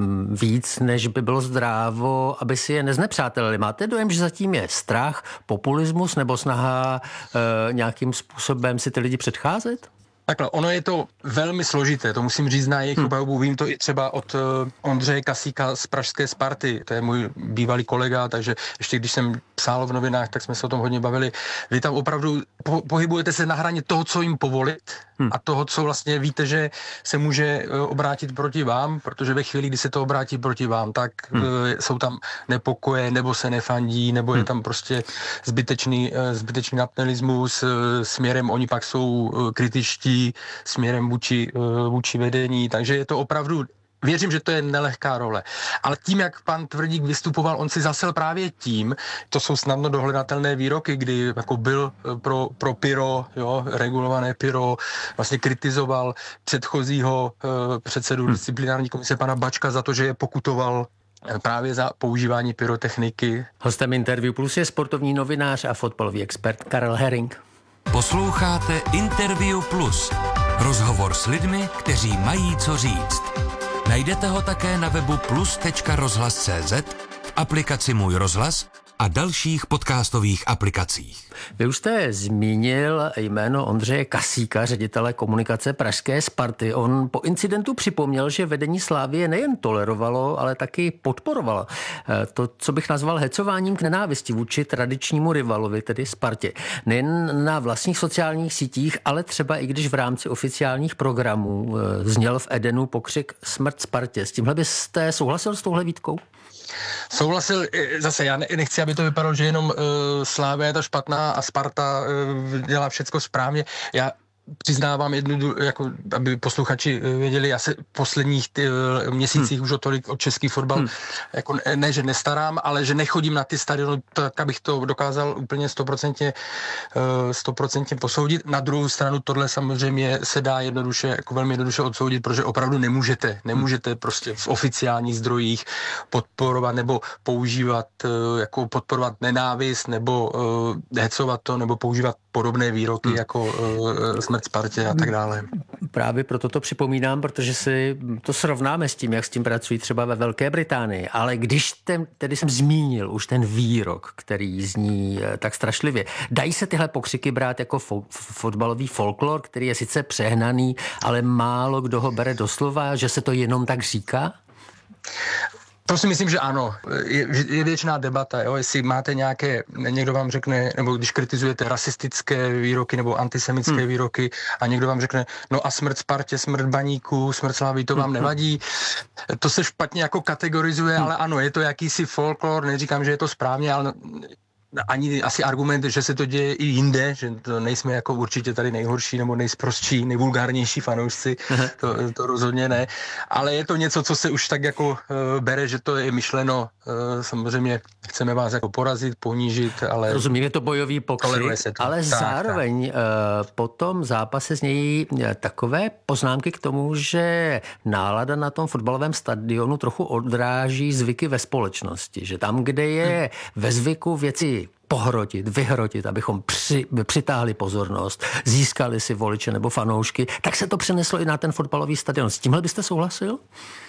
víc, než by bylo zdrávo, aby si je neznepřátelili. Máte dojem, že zatím je strach, populismus nebo snaha uh, nějakým způsobem si ty lidi předcházet? Takhle, ono je to velmi složité, to musím říct na jejich obhajobu. Vím to i třeba od uh, Ondřeje Kasíka z pražské Sparty, to je můj bývalý kolega, takže ještě když jsem psal v novinách, tak jsme se o tom hodně bavili. Vy tam opravdu po- pohybujete se na hraně toho, co jim povolit hmm. a toho, co vlastně víte, že se může uh, obrátit proti vám, protože ve chvíli, kdy se to obrátí proti vám, tak hmm. uh, jsou tam nepokoje, nebo se nefandí, nebo hmm. je tam prostě zbytečný, uh, zbytečný nacionalismus uh, směrem, oni pak jsou uh, kritičtí směrem vůči, vůči vedení, takže je to opravdu, věřím, že to je nelehká role. Ale tím, jak pan Tvrdík vystupoval, on si zasel právě tím, to jsou snadno dohledatelné výroky, kdy jako byl pro, pro pyro, jo, regulované pyro, vlastně kritizoval předchozího uh, předsedu disciplinární komise pana Bačka za to, že je pokutoval právě za používání pyrotechniky. Hostem Interview Plus je sportovní novinář a fotbalový expert Karel Herring. Posloucháte Interview Plus. Rozhovor s lidmi, kteří mají co říct. Najdete ho také na webu plus tečka rozhlas tečka cé zet, v aplikaci Můj rozhlas a dalších podcastových aplikacích. Vy už jste zmínil jméno Ondřeje Kasíka, ředitele komunikace pražské Sparty. On po incidentu připomněl, že vedení Slavie nejen tolerovalo, ale taky podporovalo to, co bych nazval hecováním k nenávisti vůči tradičnímu rivalovi, tedy Spartě. Nejen na vlastních sociálních sítích, ale třeba i když v rámci oficiálních programů zněl v Edenu pokřik Smrt Spartě. S tímhle byste souhlasil s touhle výtkou? Souhlasil, zase já nechci, aby to vypadalo, že jenom uh, Slavia je ta špatná a Sparta uh, dělá všecko správně. Já přiznávám jednu, jako, aby posluchači věděli, já se v posledních ty, uh, měsících hmm. už o tolik o český fotbal, hmm. jako ne, že nestarám, ale že nechodím na ty stadiony, tak abych to dokázal úplně stoprocentně uh, posoudit. Na druhou stranu tohle samozřejmě se dá jednoduše, jako velmi jednoduše odsoudit, protože opravdu nemůžete, nemůžete hmm. prostě v oficiálních zdrojích podporovat nebo používat, uh, jako podporovat nenávist nebo uh, hecovat to, nebo používat podobné výroky hmm. jako uh, Smrt Spartě a tak dále. právě proto to připomínám, protože si to srovnáme s tím, jak s tím pracují třeba ve Velké Británii. Ale když ten, tedy jsem zmínil už ten výrok, který zní tak strašlivě, dají se tyhle pokřiky brát jako fo- fotbalový folklor, který je sice přehnaný, ale málo kdo ho bere doslova, že se to jenom tak říká? To si myslím, že ano. Je, je věčná debata, jo? Jestli máte nějaké, někdo vám řekne, nebo když kritizujete rasistické výroky nebo antisemické hmm. výroky a někdo vám řekne, no a smrt Spartě, smrt Baníku, smrt Slavii, to vám nevadí. To se špatně jako kategorizuje, hmm. ale ano, je to jakýsi folklor, neříkám, že je to správně, ale ani asi argument, že se to děje i jinde, že to nejsme jako určitě tady nejhorší nebo nejsprostší, nejvulgárnější fanoušci, to, to rozhodně ne, ale je to něco, co se už tak jako uh, bere, že to je myšleno, uh, samozřejmě chceme vás jako porazit, ponížit, ale... Rozumím, je to bojový pokřik, ale tak, zároveň tak. Uh, po tom zápase znějí takové poznámky k tomu, že nálada na tom fotbalovém stadionu trochu odráží zvyky ve společnosti, že tam, kde je hmm. ve zvyku věci pohrotit, vyhrotit, abychom při, přitáhli pozornost, získali si voliče nebo fanoušky, tak se to přeneslo i na ten fotbalový stadion. S tímhle byste souhlasil?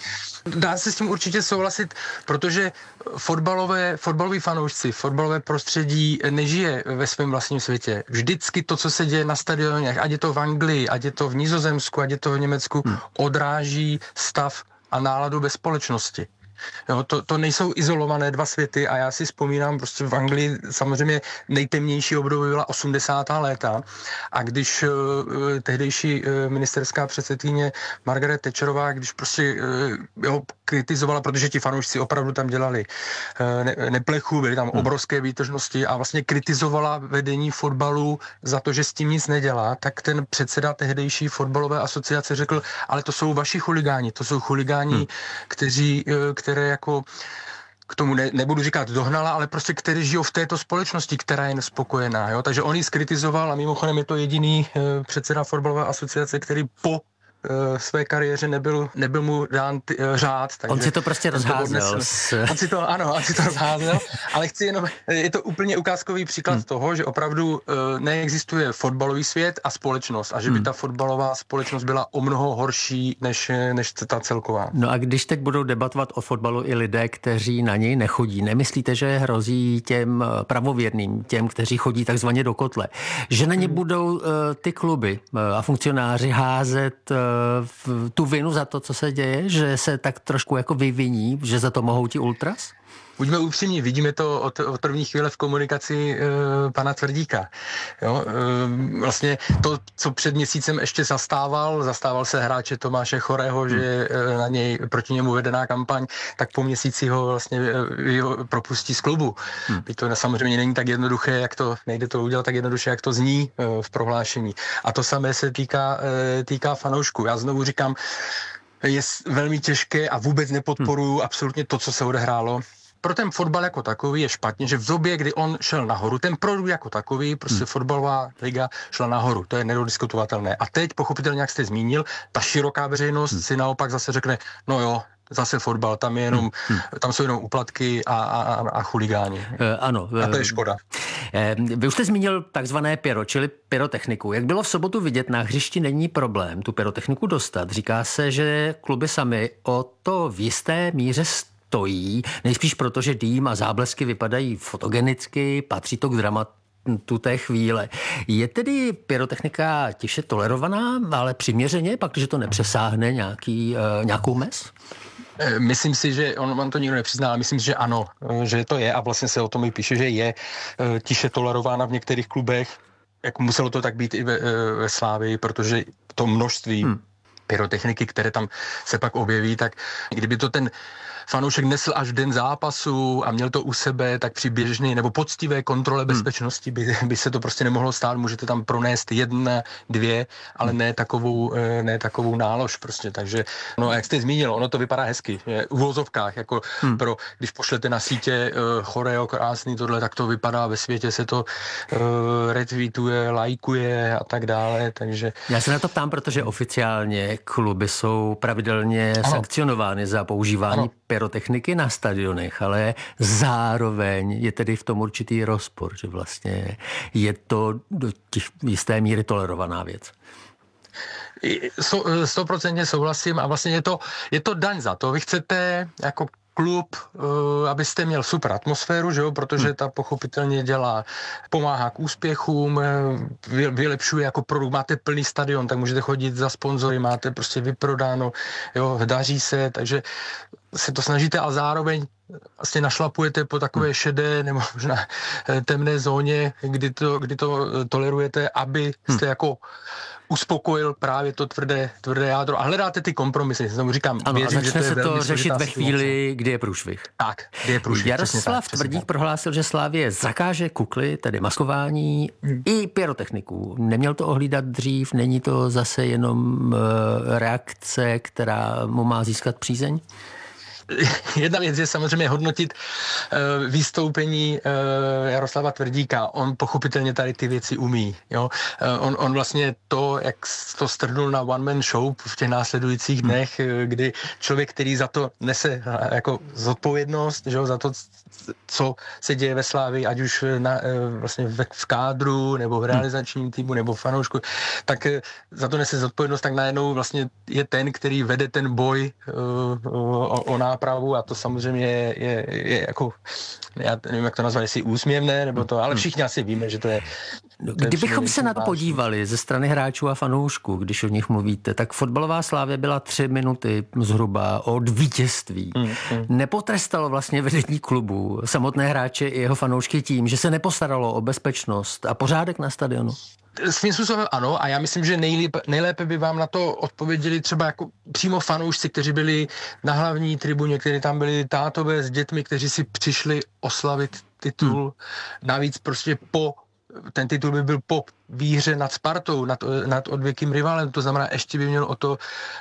Dá se s tím určitě souhlasit, protože fotbalové, fotbaloví fanoušci, fotbalové prostředí nežije ve svém vlastním světě. Vždycky to, co se děje na stadionech, ať je to v Anglii, ať je to v Nizozemsku, ať je to v Německu, hmm. odráží stav a náladu ve společnosti. Jo, to, to nejsou izolované dva světy a já si vzpomínám, prostě v Anglii samozřejmě nejtemnější období byla osmdesátá léta a když uh, tehdejší uh, ministerská předsedkyně Margaret Thatcherová, když prostě uh, jo, kritizovala, protože ti fanoušci opravdu tam dělali uh, ne, neplechu, byly tam obrovské výtržnosti a vlastně kritizovala vedení fotbalu za to, že s tím nic nedělá, tak ten předseda tehdejší fotbalové asociace řekl, ale to jsou vaši chuligáni, to jsou chuligáni, hmm. kteří uh, které jako k tomu ne, nebudu říkat dohnala, ale prostě kteří žijou v této společnosti, která je nespokojená. Jo? Takže on ji skritizoval a mimochodem je to jediný e, předseda fotbalové asociace, který po e, své kariéře nebyl, nebyl mu dán t, e, řád. Takže on si to prostě rozházel. To on si to, ano, on si to rozházel, ale chci jenom, je to úplně ukázkový příklad hmm. toho, že opravdu e, neexistuje fotbalový svět a společnost a že by hmm. ta fotbalová společnost byla o mnoho horší než, než ta celková. No a když teď budou debatovat o fotbalu i lidé, kteří na něj nechodí, nemyslíte, že hrozí těm pravověrným, těm, kteří chodí takzvaně do kotle, že na ně budou uh, ty kluby uh, a funkcionáři házet uh, tu vinu za to, co se děje, že se tak trošku jako vyviní, že za to mohou ti ultras? Buďme upřímní, vidíme to od, od první chvíle v komunikaci e, pana Tvrdíka. Jo, e, vlastně to, co před měsícem ještě zastával, zastával se hráče Tomáše Chorého, hmm. že e, na něj, proti němu vedená kampaň, tak po měsíci ho vlastně e, ho propustí z klubu. Hmm. To samozřejmě není tak jednoduché, jak to, nejde to udělat tak jednoduše, jak to zní e, v prohlášení. A to samé se týká, e, týká fanoušků. Já znovu říkám, je velmi těžké a vůbec nepodporuju hmm. absolutně to, co se odehrálo. Pro ten fotbal jako takový je špatně, že v době, kdy on šel nahoru, ten produkt jako takový, prostě hmm. fotbalová liga šla nahoru, to je nediskutovatelné. A teď, pochopitelně, jak jste zmínil, ta široká veřejnost hmm. si naopak zase řekne, no jo, zase fotbal, tam je jenom, hmm. tam jsou jenom úplatky a, a, a chuligáni. E, ano. A to je škoda. E, vy už jste zmínil takzvané pyro, čili pyrotechniku. Jak bylo v sobotu vidět, na hřišti není problém tu pyrotechniku dostat. Říká se, že kluby sami o to v jisté míře stojí, nejspíš proto, že dým a záblesky vypadají fotogenicky, patří to k dramatu té chvíle. Je tedy pyrotechnika tiše tolerovaná, ale přiměřeně, pak, když to nepřesáhne nějaký, uh, nějakou mez? Myslím si, že on vám to nikdo nepřizná, ale myslím si, že ano, že to je a vlastně se o tom i píše, že je tiše tolerována v některých klubech. Jak muselo to tak být i ve, ve Slávii, protože to množství hmm. pyrotechniky, které tam se pak objeví, tak kdyby to ten fanoušek nesl až v den zápasu a měl to u sebe, tak při běžné nebo poctivé kontrole bezpečnosti by, by se to prostě nemohlo stát. Můžete tam pronést jedna, dvě, ale ne takovou, ne takovou nálož prostě. Takže, no jak jste zmínil, ono to vypadá hezky. V uvozovkách, jako hmm. pro, když pošlete na sítě uh, choreo, krásný tohle, tak to vypadá, ve světě se to uh, retweetuje, lajkuje a tak dále, takže... Já se na to ptám, protože oficiálně kluby jsou pravidelně ano. sankcionovány za používání ano. pyrotechniky na stadionech, ale zároveň je tedy v tom určitý rozpor, že vlastně je to do těch jisté míry tolerovaná věc. Stoprocentně souhlasím a vlastně je to, je to daň za to. Vy chcete jako klub, abyste měl super atmosféru, že jo, protože ta pochopitelně dělá, pomáhá k úspěchům, vylepšuje jako produkt, máte plný stadion, tak můžete chodit za sponzory, máte prostě vyprodáno, jo, daří se, takže se to snažíte a zároveň vlastně našlapujete po takové šedé nebo možná temné zóně, kdy to, kdy to tolerujete, aby jste jako uspokojil právě to tvrdé, tvrdé jádro a hledáte ty kompromisy. Znovu říkám, ano, věřím, a začne že to se to řešit ve chvíli, kdy je průšvih. Tak, kdy je průšvih. Jaroslav Tvrdík prohlásil, že Slavie zakáže kukly, tedy maskování, hmm. i pyrotechniků. Neměl to ohlídat dřív, není to zase jenom uh, reakce, která mu má získat přízeň? Jedna věc je samozřejmě hodnotit uh, vystoupení uh, Jaroslava Tvrdíka. On pochopitelně tady ty věci umí. Jo? Uh, on, on vlastně to, jak to strhnul na one man show v těch následujících dnech, hmm. kdy člověk, který za to nese uh, jako zodpovědnost, že jo? Za to, co se děje ve Slávii, ať už na, uh, vlastně v, v kádru, nebo v realizačním týmu, nebo v fanoušku, tak uh, za to nese zodpovědnost, tak najednou vlastně je ten, který vede ten boj uh, o, o nápravu a to samozřejmě je, je, je jako, já nevím, jak to nazvat, jestli úsměvné, nebo to, ale všichni asi víme, že to je... Kdybychom se na to podívali ze strany hráčů a fanoušků, když o nich mluvíte, tak fotbalová Slávie byla tři minuty zhruba od vítězství. Hmm, hmm. Nepotrestalo vlastně vedení klubu samotné hráče i jeho fanoušky tím, že se nepostaralo o bezpečnost a pořádek na stadionu? Svým způsobem ano a já myslím, že nejlépe, nejlépe by vám na to odpověděli třeba jako přímo fanoušci, kteří byli na hlavní tribuně, kteří tam byli tátové s dětmi, kteří si přišli oslavit titul. Hmm. Navíc prostě po ten titul by byl po výhře nad Spartou, nad, nad odvěkým rivalem, to znamená, ještě by měl o to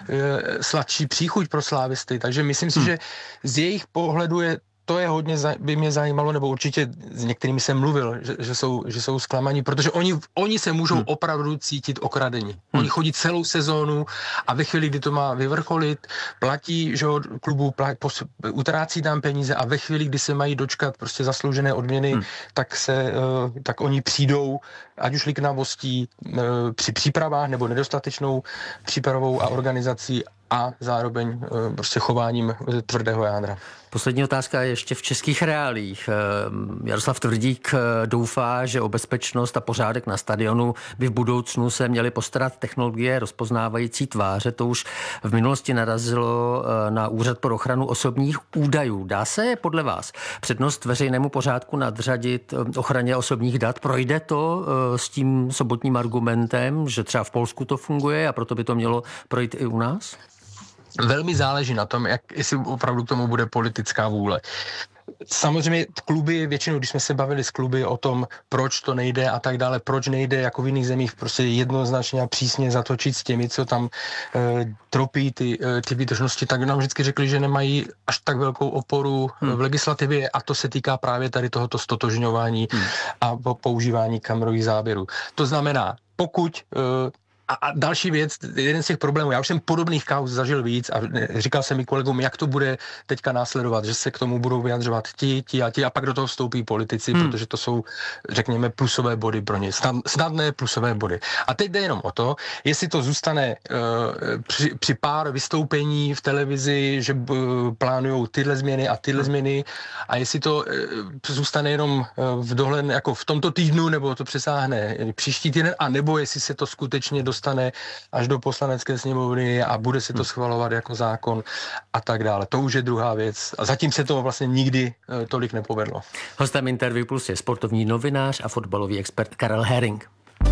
e, sladší příchuť pro slávisty, takže myslím si, hmm. že z jejich pohledu je to je hodně, by mě zajímalo, nebo určitě s některými jsem mluvil, že, že, jsou, že jsou zklamaní, protože oni, oni se můžou hmm. opravdu cítit okradení. Hmm. Oni chodí celou sezónu a ve chvíli, kdy to má vyvrcholit, platí, že klubu platí, utrácí tam peníze a ve chvíli, kdy se mají dočkat prostě zasloužené odměny, hmm. tak se, tak oni přijdou, ať už liknavostí při přípravách nebo nedostatečnou přípravou a organizací a zároveň prostě chováním tvrdého jádra. Poslední otázka je ještě v českých reálích. Jaroslav Tvrdík doufá, že o bezpečnost a pořádek na stadionu by v budoucnu se měly postarat technologie rozpoznávající tváře. To už v minulosti narazilo na Úřad pro ochranu osobních údajů. Dá se podle vás přednost veřejnému pořádku nadřadit ochraně osobních dat? Projde to s tím sobotním argumentem, že třeba v Polsku to funguje a proto by to mělo projít i u nás? Velmi záleží na tom, jak, jestli opravdu k tomu bude politická vůle. Samozřejmě kluby, většinou, když jsme se bavili s kluby o tom, proč to nejde a tak dále, proč nejde jako v jiných zemích prostě jednoznačně a přísně zatočit s těmi, co tam e, tropí ty, e, ty výtržnosti, tak nám vždycky řekli, že nemají až tak velkou oporu hmm. v legislativě a to se týká právě tady tohoto stotožňování hmm. a používání kamerových záběrů. To znamená, pokud e, A, a další věc, jeden z těch problémů, já už jsem podobných kauz zažil víc a říkal jsem i kolegům, jak to bude teďka následovat, že se k tomu budou vyjadřovat ti, ti a ti a pak do toho vstoupí politici, hmm. protože to jsou, řekněme, plusové body pro ně, snadné plusové body. A teď jde jenom o to, jestli to zůstane uh, při, při pár vystoupení v televizi, že uh, plánujou tyhle změny a tyhle hmm. změny a jestli to uh, zůstane jenom uh, v dohledne, jako v tomto týdnu, nebo to přesáhne příští týden, a nebo jestli se to skutečně dostane až do poslanecké sněmovny a bude se to schvalovat jako zákon a tak dále. To už je druhá věc. A zatím se to vlastně nikdy tolik nepovedlo. Hostem Interview Plus je sportovní novinář a fotbalový expert Karel Herring.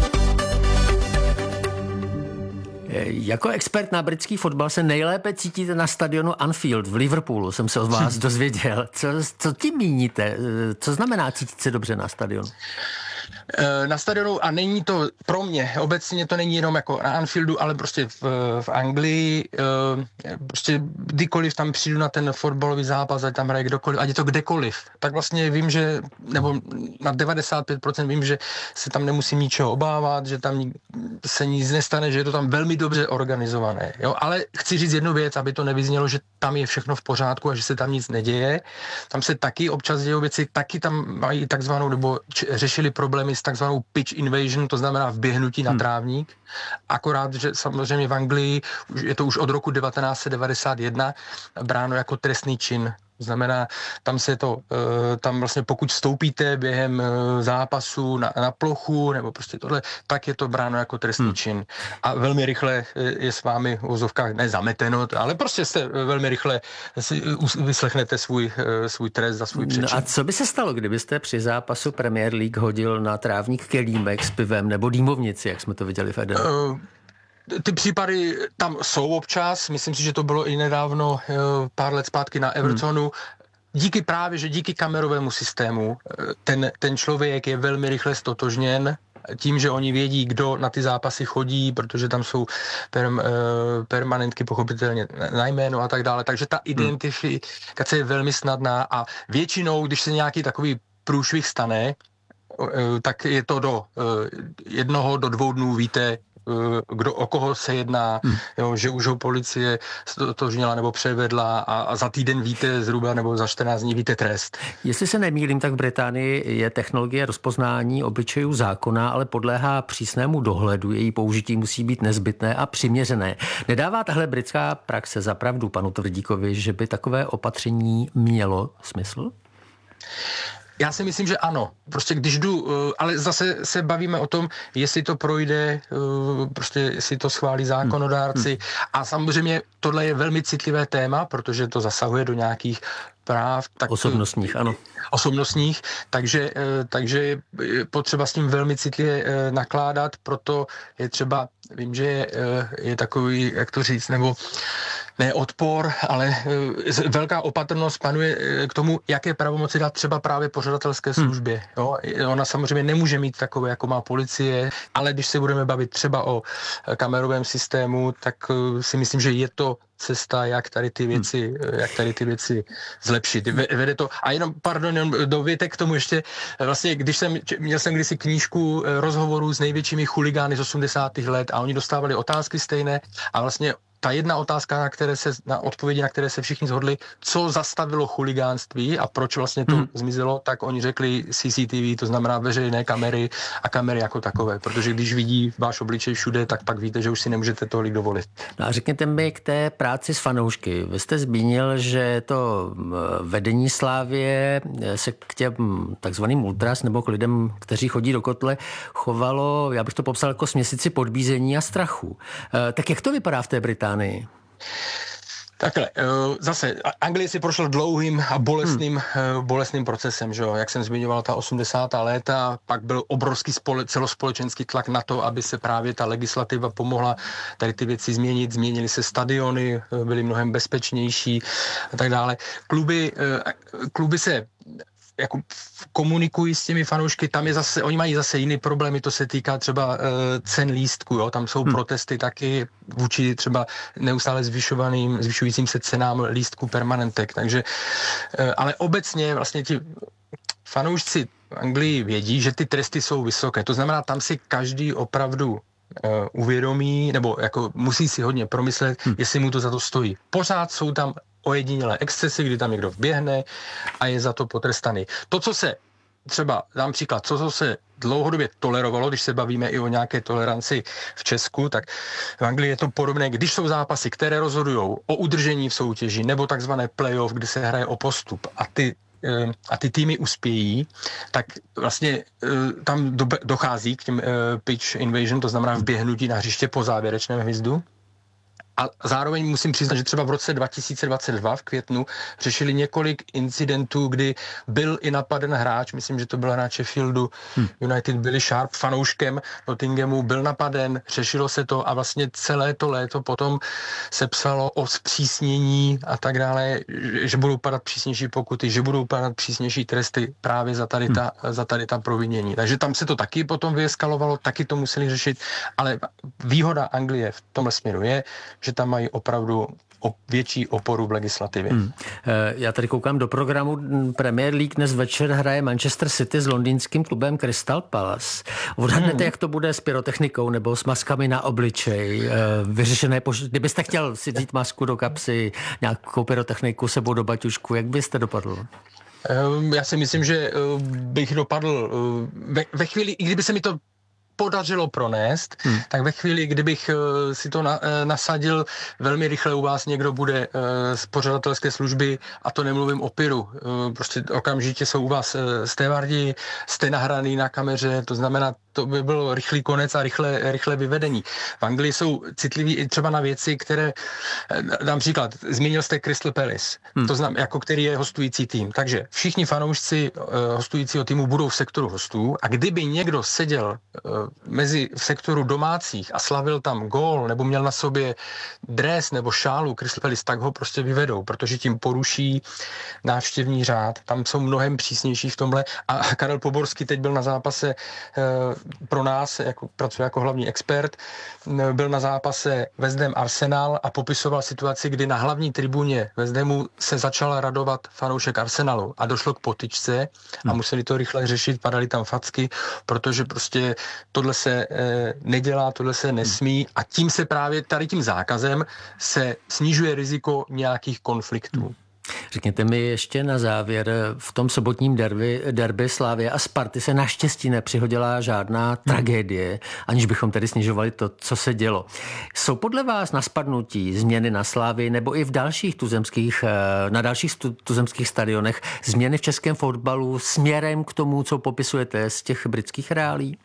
Jako expert na britský fotbal se nejlépe cítíte na stadionu Anfield v Liverpoolu, jsem se od vás dozvěděl. Co, co tím míníte? Co znamená cítit se dobře na stadionu? Na stadionu, a není to pro mě, obecně to není jenom jako na Anfieldu, ale prostě v, v Anglii, prostě kdykoliv tam přijdu na ten fotbalový zápas, ať tam hraje kdokoliv, ať je to kdekoliv, tak vlastně vím, že, nebo na devadesát pět procent vím, že se tam nemusím ničeho obávat, že tam se nic nestane, že je to tam velmi dobře organizované, jo, ale chci říct jednu věc, aby to nevyznělo, že tam je všechno v pořádku a že se tam nic neděje, tam se taky občas dějou věci, taky tam mají takzvanou, nebo č- řešili problémy s takzvanou pitch invasion, to znamená vběhnutí na trávník. Akorát, že samozřejmě v Anglii je to už od roku devatenáct set devadesát jedna bráno jako trestný čin. To znamená, tam se to, tam vlastně pokud vstoupíte během zápasu na, na plochu nebo prostě tohle, tak je to bráno jako trestný hmm. čin. A velmi rychle je s vámi v uvozovkách nezameteno, ale prostě jste velmi rychle si vyslechnete svůj, svůj trest za svůj přečin. No a co by se stalo, kdybyste při zápasu Premier League hodil na trávník kelímek s pivem nebo dýmovnici, jak jsme to viděli v Edenu? Uh, Ty případy tam jsou občas, myslím si, že to bylo i nedávno, pár let zpátky na Evertonu. Hmm. Díky právě, že díky kamerovému systému ten, ten člověk je velmi rychle stotožněn tím, že oni vědí, kdo na ty zápasy chodí, protože tam jsou perm, permanentky pochopitelně na jméno a tak dále. Takže ta identifikace je velmi snadná a většinou, když se nějaký takový průšvih stane, tak je to do jednoho, do dvou dnů víte, kdo, o koho se jedná, hmm. jo, že už ho policie stotožnila nebo převedla a, a za týden víte zhruba nebo za čtrnáct dní víte trest. Jestli se nemýlím, tak v Británii je technologie rozpoznání obličejů zákona, ale podléhá přísnému dohledu. Její použití musí být nezbytné a přiměřené. Nedává tahle britská praxe za pravdu panu Tvrdíkovi, že by takové opatření mělo smysl? Já si myslím, že ano. Prostě když jdu, ale zase se bavíme o tom, jestli to projde, prostě jestli to schválí zákonodárci. Hmm. A samozřejmě tohle je velmi citlivé téma, protože to zasahuje do nějakých práv. Tak, osobnostních, ano. Osobnostních, takže, takže je potřeba s tím velmi citlivě nakládat, proto je třeba, vím, že je, je takový, jak to říct, nebo ne odpor, ale velká opatrnost panuje k tomu, jaké pravomoci dát třeba právě pořadatelské službě. Jo? Ona samozřejmě nemůže mít takové, jako má policie, ale když se budeme bavit třeba o kamerovém systému, tak si myslím, že je to cesta, jak tady ty věci, hmm. jak tady ty věci zlepšit. Vede to, a jenom, pardon, jenom dovětek k tomu ještě, vlastně, když jsem, měl jsem kdysi knížku rozhovorů s největšími chuligány z osmdesátých let a oni dostávali otázky stejné a vlastně ta jedna otázka, na které se, na odpovědi, na které se všichni shodli, co zastavilo chuligánství a proč vlastně to hmm. zmizelo, tak oni řekli C C T V, to znamená veřejné kamery a kamery jako takové, protože když vidí váš obličej všude, tak pak víte, že už si nemůžete tolik dovolit. No a řekněte mi k té práci s fanoušky. Vy jste zmínil, že to vedení Slávie se k těm takzvaným ultras nebo k lidem, kteří chodí do kotle, chovalo, já bych to popsal jako směsici podbízení a strachu. Tak jak to vypadá v té Británii? Takhle, zase Anglie si prošla dlouhým a bolestným, hmm. bolestným procesem, že jo? Jak jsem zmiňoval, ta osmdesátá léta, pak byl obrovský spole, celospolečenský tlak na to, aby se právě ta legislativa pomohla tady ty věci změnit, změnily se stadiony, byly mnohem bezpečnější a tak dále. Kluby, kluby se jako komunikují s těmi fanoušky, tam je zase, oni mají zase jiný problémy, to se týká třeba uh, cen lístku, jo, tam jsou hmm. protesty taky vůči třeba neustále zvyšovaným, zvyšujícím se cenám lístku permanentek, takže, uh, ale obecně vlastně ti fanoušci v Anglii vědí, že ty tresty jsou vysoké, to znamená, tam si každý opravdu uh, uvědomí, nebo jako musí si hodně promyslet, hmm. jestli mu to za to stojí. Pořád jsou tam ojedinělé excesy, kdy tam někdo vběhne a je za to potrestaný. To, co se třeba, dám příklad, co, co se dlouhodobě tolerovalo, když se bavíme i o nějaké toleranci v Česku, tak v Anglii je to podobné, když jsou zápasy, které rozhodují o udržení v soutěži nebo takzvané playoff, kde se hraje o postup a ty a ty týmy uspějí, tak vlastně tam dochází k těm pitch invasion, to znamená vběhnutí na hřiště po závěrečném hvizdu. A zároveň musím přiznat, že třeba v roce dva tisíce dvacet dva v květnu řešili několik incidentů, kdy byl i napaden hráč, myslím, že to byl hráč Sheffieldu hmm. United, Billy Sharp, fanouškem Nottinghamu, byl napaden, řešilo se to a vlastně celé to léto potom se psalo o zpřísnění a tak dále, že budou padat přísnější pokuty, že budou padat přísnější tresty právě za tady ta, hmm. za tady ta provinění. Takže tam se to taky potom vyeskalovalo, taky to museli řešit, ale výhoda Anglie v tomhle směru je, že tam mají opravdu větší oporu v legislativě. Hmm. Já tady koukám do programu Premier League. Dnes večer hraje Manchester City s londýnským klubem Crystal Palace. Odhadnete, hmm. jak to bude s pyrotechnikou nebo s maskami na obličej? Vyřešené, pož- kdybyste chtěl si vzít masku do kapsy, nějakou pyrotechniku sebou do baťušku, jak byste dopadl? Já si myslím, že bych dopadl ve, ve chvíli, i kdyby se mi to podařilo pronést, hmm. tak ve chvíli, kdybych uh, si to na, uh, nasadil, velmi rychle u vás někdo bude uh, z pořadatelské služby, a to nemluvím o pyru. Uh, prostě okamžitě jsou u vás uh, stevardi, jste nahraný na kameře, to znamená, to by byl rychlý konec a rychle, rychle vyvedení. V Anglii jsou citliví i třeba na věci, které, dám příklad, zmínil jste Crystal Palace, hmm. to znamená, jako který je hostující tým. Takže všichni fanoušci uh, hostujícího týmu budou v sektoru hostů, a kdyby někdo seděl uh, mezi v sektoru domácích a slavil tam gól nebo měl na sobě dres nebo šálu Crystal Palace, tak ho prostě vyvedou, protože tím poruší návštěvní řád. Tam jsou mnohem přísnější v tomhle. A Karel Poborský teď byl na zápase e, pro nás, jako, pracuje jako hlavní expert, byl na zápase West Ham Arsenal a popisoval situaci, kdy na hlavní tribuně West Hamu se začal radovat fanoušek Arsenalu a došlo k potyčce a museli to rychle řešit, padaly tam facky, protože prostě tohle se e, nedělá, tohle se nesmí, a tím se právě tady tím zákazem se snižuje riziko nějakých konfliktů. Řekněte mi ještě na závěr, v tom sobotním derby, derby Slavie a Sparty se naštěstí nepřihodila žádná tragédie, aniž bychom tedy snižovali to, co se dělo. Jsou podle vás na spadnutí změny na Slavii nebo i v dalších tuzemských, na dalších tuzemských stadionech změny v českém fotbalu směrem k tomu, co popisujete z těch britských reálí?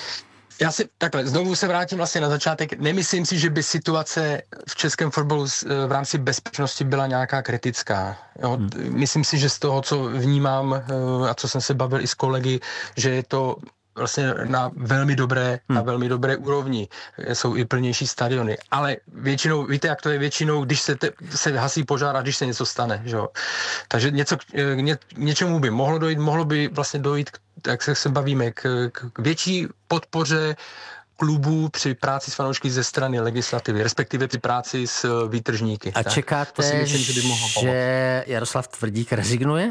Já si takhle, znovu se vrátím vlastně na začátek. Nemyslím si, že by situace v českém fotbalu v rámci bezpečnosti byla nějaká kritická. Jo? Hmm. Myslím si, že z toho, co vnímám a co jsem se bavil i s kolegy, že je to vlastně na velmi dobré, hmm. na velmi dobré úrovni. Jsou i plnější stadiony. Ale většinou, víte, jak to je většinou, když se, te, se hasí požár a když se něco stane. Že? Takže něco, ně, něčemu by mohlo dojít, mohlo by vlastně dojít, jak se, se bavíme, k, k větší podpoře klubů při práci s fanoušky ze strany legislativy, respektive při práci s výtržníky. A tak. Čekáte, si myslím, že, by mohlo že Jaroslav Tvrdík rezignuje?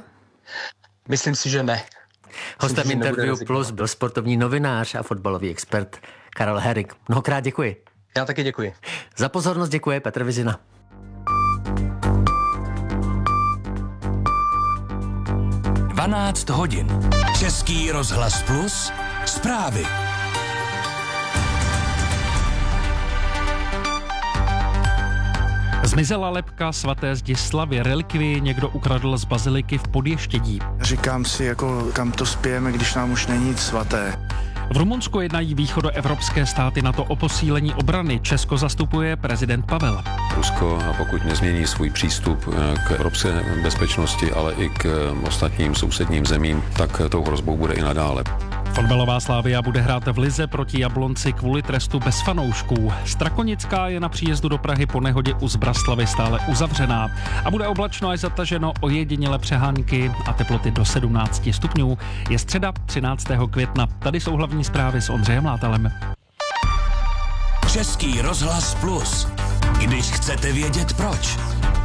Myslím si, že ne. Hostem Interview Plus byl sportovní novinář a fotbalový expert Karel Herring. Mnohokrát děkuji. Já taky děkuji. Za pozornost děkuje Petr Vizina. dvanáct hodin. Český rozhlas Plus. Zprávy. Zmizela lebka svaté Zdislavy, relikvii někdo ukradl z baziliky v Podještědí. Říkám si, jako kam to spějeme, když nám už není nic svaté. V Rumunsku jednají východoevropské státy NATO o posílení obrany. Česko zastupuje prezident Pavel. Rusko, a pokud nezmění svůj přístup k evropské bezpečnosti, ale i k ostatním sousedním zemím, tak tou hrozbou bude i nadále. Fotbalová Slavia bude hrát v lize proti Jablonci kvůli trestu bez fanoušků. Strakonická je na příjezdu do Prahy po nehodě u Zbraslavy stále uzavřená a bude oblačno až zataženo, ojediněle přehánky a teploty do sedmnáct stupňů. Je středa třináctého května. Tady jsou hlavní zprávy s Ondřejem Látalem. Český rozhlas Plus. Když chcete vědět proč.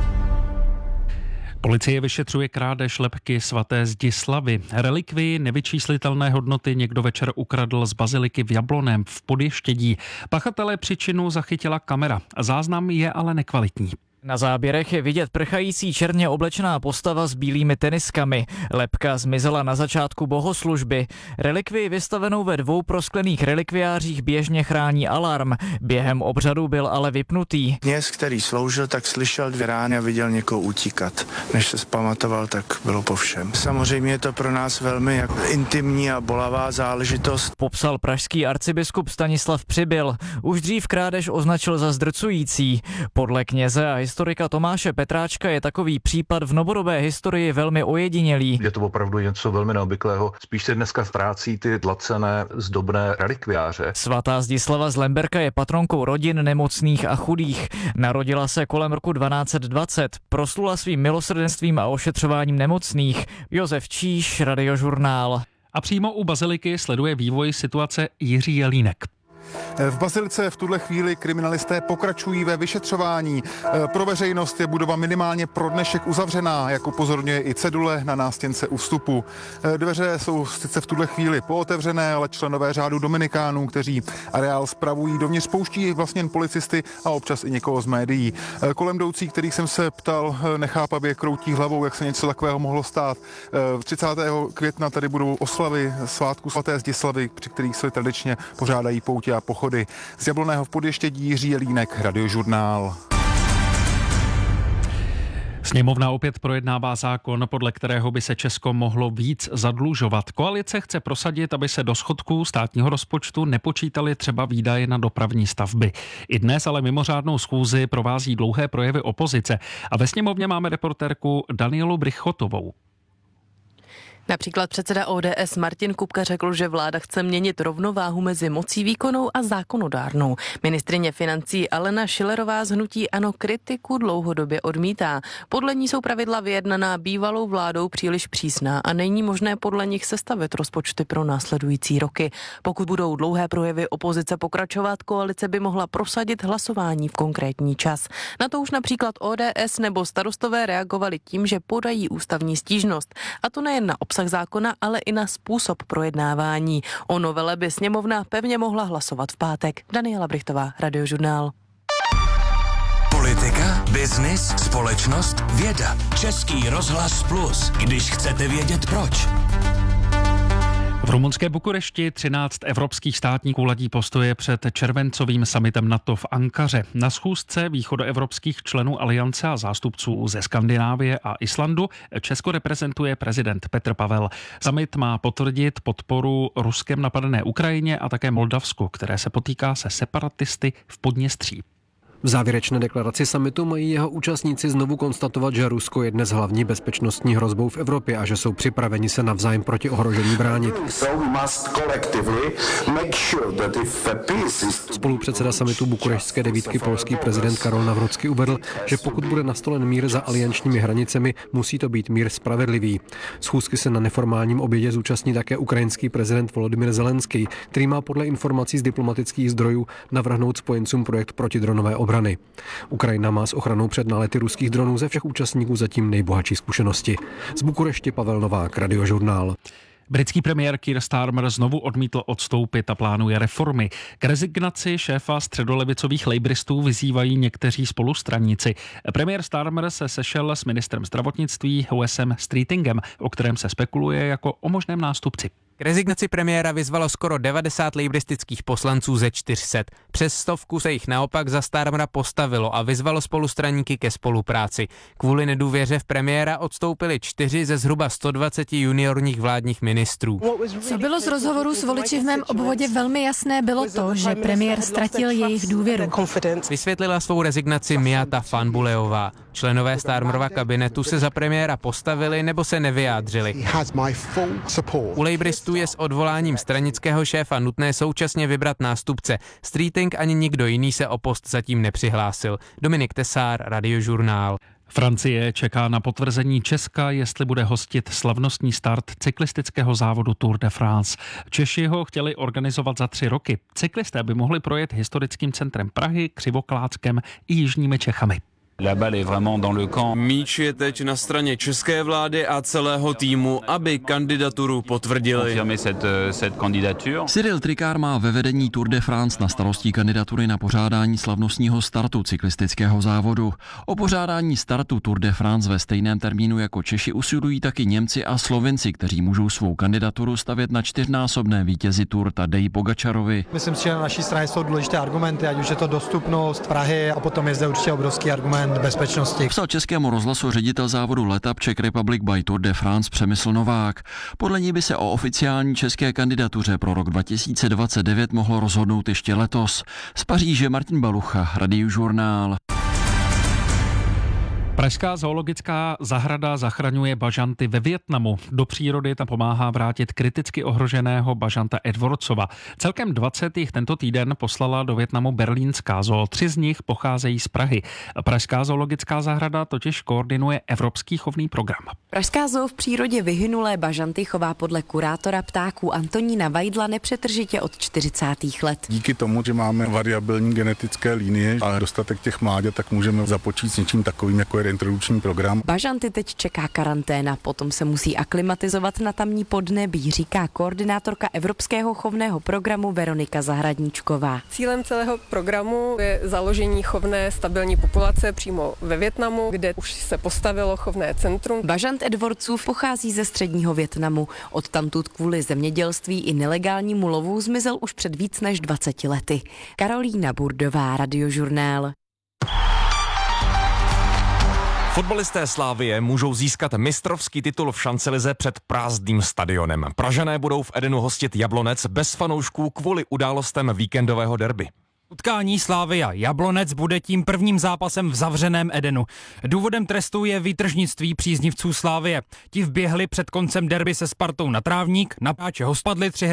Policie vyšetřuje krádež lebky svaté Zdislavy. Relikvii nevyčíslitelné hodnoty někdo večer ukradl z baziliky v Jabloném v Podještědí. Pachatele příčinu zachytila kamera. Záznam je ale nekvalitní. Na záběrech je vidět prchající černě oblečená postava s bílými teniskami. Lebka zmizela na začátku bohoslužby. Relikvii vystavenou ve dvou prosklených relikviářích běžně chrání alarm. Během obřadu byl ale vypnutý. Kněz, který sloužil, tak slyšel dvě rány a viděl někoho utíkat. Než se zpamatoval, tak bylo po všem. Samozřejmě je to pro nás velmi jako intimní a bolavá záležitost. Popsal pražský arcibiskup Stanislav Přibyl. Už dřív krádež označil za zdrcující. Podle kněze a historika Tomáše Petráčka je takový případ v novodobé historii velmi ojedinělý. Je to opravdu něco velmi neobvyklého. Spíš se dneska ztrácí ty dlacené zdobné relikviáře. Svatá Zdislava z Lemberka je patronkou rodin nemocných a chudých. Narodila se kolem roku dvanáct set dvacet. Proslula svým milosrdenstvím a ošetřováním nemocných. Josef Číš, Radiožurnál. A přímo u baziliky sleduje vývoj situace Jiří Jelínek. V Bazilice v tuhle chvíli kriminalisté pokračují ve vyšetřování. Pro veřejnost je budova minimálně pro dnešek uzavřená, jak upozorňuje i cedule na nástěnce u vstupu. Dveře jsou sice v tuhle chvíli pootevřené, ale členové řádu Dominikánů, kteří areál spravují, dovnř pouští vlastně jen policisty a občas i někoho z médií. Kolem jdoucí, kterých jsem se ptal, nechápavě kroutí hlavou, jak se něco takového mohlo stát. třicátého května tady budou oslavy svátku svaté Zdislavy, při kterých se tradičně pořádají poutě a pochody. Z Jablonného v Podještědí Jiří Jelínek, Radiožurnál. Sněmovna opět projednává zákon, podle kterého by se Česko mohlo víc zadlužovat. Koalice chce prosadit, aby se do schodku státního rozpočtu nepočítaly třeba výdaje na dopravní stavby. I dnes ale mimořádnou schůzi provází dlouhé projevy opozice. A ve sněmovně máme reportérku Danielu Brychotovou. Například předseda O D S Martin Kupka řekl, že vláda chce měnit rovnováhu mezi mocí výkonnou a zákonodárnou. Ministryně financí Alena Schillerová z hnutí ANO kritiku dlouhodobě odmítá. Podle ní jsou pravidla vyjednaná bývalou vládou příliš přísná a není možné podle nich sestavit rozpočty pro následující roky. Pokud budou dlouhé projevy opozice pokračovat, koalice by mohla prosadit hlasování v konkrétní čas. Na to už například O D S nebo Starostové reagovali tím, že podají ústavní stížnost. A to nejen na obsah zákona, ale i na způsob projednávání. O novele by sněmovna pevně mohla hlasovat v pátek. Daniela Brychtová, Radiožurnál. Politika, biznis, společnost, věda. Český rozhlas Plus, když chcete vědět proč. V rumunské Bukurešti třináct evropských státníků ladí postoje před červencovým summitem NATO v Ankaře. Na schůzce východoevropských členů aliance a zástupců ze Skandinávie a Islandu Česko reprezentuje prezident Petr Pavel. Summit má potvrdit podporu Ruskem napadené Ukrajině a také Moldavsku, které se potýká se separatisty v Podněstří. V závěrečné deklaraci summitu mají jeho účastníci znovu konstatovat, že Rusko je dnes hlavní bezpečnostní hrozbou v Evropě a že jsou připraveni se navzájem proti ohrožení bránit. Spolupředseda summitu bukurešťské devítky polský prezident Karol Nawrocki uvedl, že pokud bude nastolen mír za aliančními hranicemi, musí to být mír spravedlivý. Schůzky se na neformálním obědě zúčastní také ukrajinský prezident Volodymyr Zelenský, který má podle informací z diplomatických zdrojů navrhnout spojencům projekt protidronové obrany. Ukrajina má s ochranou před nálety ruských dronů ze všech účastníků zatím nejbohatší zkušenosti. Z Bukurešti Pavel Novák, Radiožurnál. Britský premiér Keir Starmer znovu odmítl odstoupit a plánuje reformy. K rezignaci šéfa středolevicových labouristů vyzývají někteří spolustraníci. Premiér Starmer se sešel s ministrem zdravotnictví Wesem Streetingem, o kterém se spekuluje jako o možném nástupci. K rezignaci premiéra vyzvalo skoro devadesát lejbristických poslanců ze čtyř set. Přes stovku se jich naopak za Starmera postavilo a vyzvalo spolustraníky ke spolupráci. Kvůli nedůvěře v premiéra odstoupili čtyři ze zhruba sto dvacet juniorních vládních ministrů. Co bylo z rozhovoru s voliči v mém obvodě velmi jasné, bylo to, že premiér ztratil jejich důvěru. Vysvětlila svou rezignaci Miata Fanbuleová. Členové Starmerova kabinetu se za premiéra postavili nebo se nevyjádřili. U lejbristů je s odvoláním stranického šéfa nutné současně vybrat nástupce. Streeting ani nikdo jiný se o post zatím nepřihlásil. Dominik Tesár, Radiožurnál. Francie čeká na potvrzení Česka, jestli bude hostit slavnostní start cyklistického závodu Tour de France. Češi ho chtěli organizovat za tři roky. Cyklisté by mohli projet historickým centrem Prahy, Křivoklátskem i jižními Čechami. Míč je teď na straně české vlády a celého týmu, aby kandidaturu potvrdili. Cyril Tricard má ve vedení Tour de France na starosti kandidatury na pořádání slavnostního startu cyklistického závodu. O pořádání startu Tour de France ve stejném termínu jako Češi usilují taky Němci a Slovinci, kteří můžou svou kandidaturu stavět na čtyřnásobné vítězi Tour Tadeji Pogačarovi. Myslím si, že na naší straně jsou důležité argumenty, ať už je to dostupnost Prahy a potom je zde určitě obrovský argument bezpečnosti. Psal Českému rozhlasu ředitel závodu Letap Czech Republic by Tour de France Přemysl Novák. Podle ní by se o oficiální české kandidatuře pro rok dva tisíce dvacet devět mohlo rozhodnout ještě letos. Z Paříže Martin Balucha, Radiožurnál. Pražská zoologická zahrada zachraňuje bažanty ve Vietnamu. Do přírody tam pomáhá vrátit kriticky ohroženého bažanta Edwardsova. Celkem dvacet jich tento týden poslala do Vietnamu berlínská zoo. Tři z nich pocházejí z Prahy. Pražská zoologická zahrada totiž koordinuje evropský chovný program. Pražská zoo v přírodě vyhynulé bažanty chová podle kurátora ptáků Antonína Vajdla nepřetržitě od čtyřicátých let. Díky tomu, že máme variabilní genetické linie a dostatek těch mláďat, tak můžeme započít s něčím takovým, jako je introdukční program. Bažanty teď čeká karanténa, potom se musí aklimatizovat na tamní podnebí, říká koordinátorka Evropského chovného programu Veronika Zahradníčková. Cílem celého programu je založení chovné stabilní populace přímo ve Vietnamu, kde už se postavilo chovné centrum. Bažant Edwardsův pochází ze středního Vietnamu. Odtamtud kvůli zemědělství i nelegálnímu lovu zmizel už před víc než dvaceti lety. Karolína Burdová, Radiožurnál. Fotbalisté Slavie můžou získat mistrovský titul v šancelize před prázdným stadionem. Pražané budou v Edenu hostit Jablonec bez fanoušků kvůli událostem víkendového derby. Utkání Slavia Jablonec bude tím prvním zápasem v zavřeném Edenu. Důvodem trestu je výtržnictví příznivců Slavie. Ti vběhli před koncem derby se Spartou na trávník, na páče ho spadli tři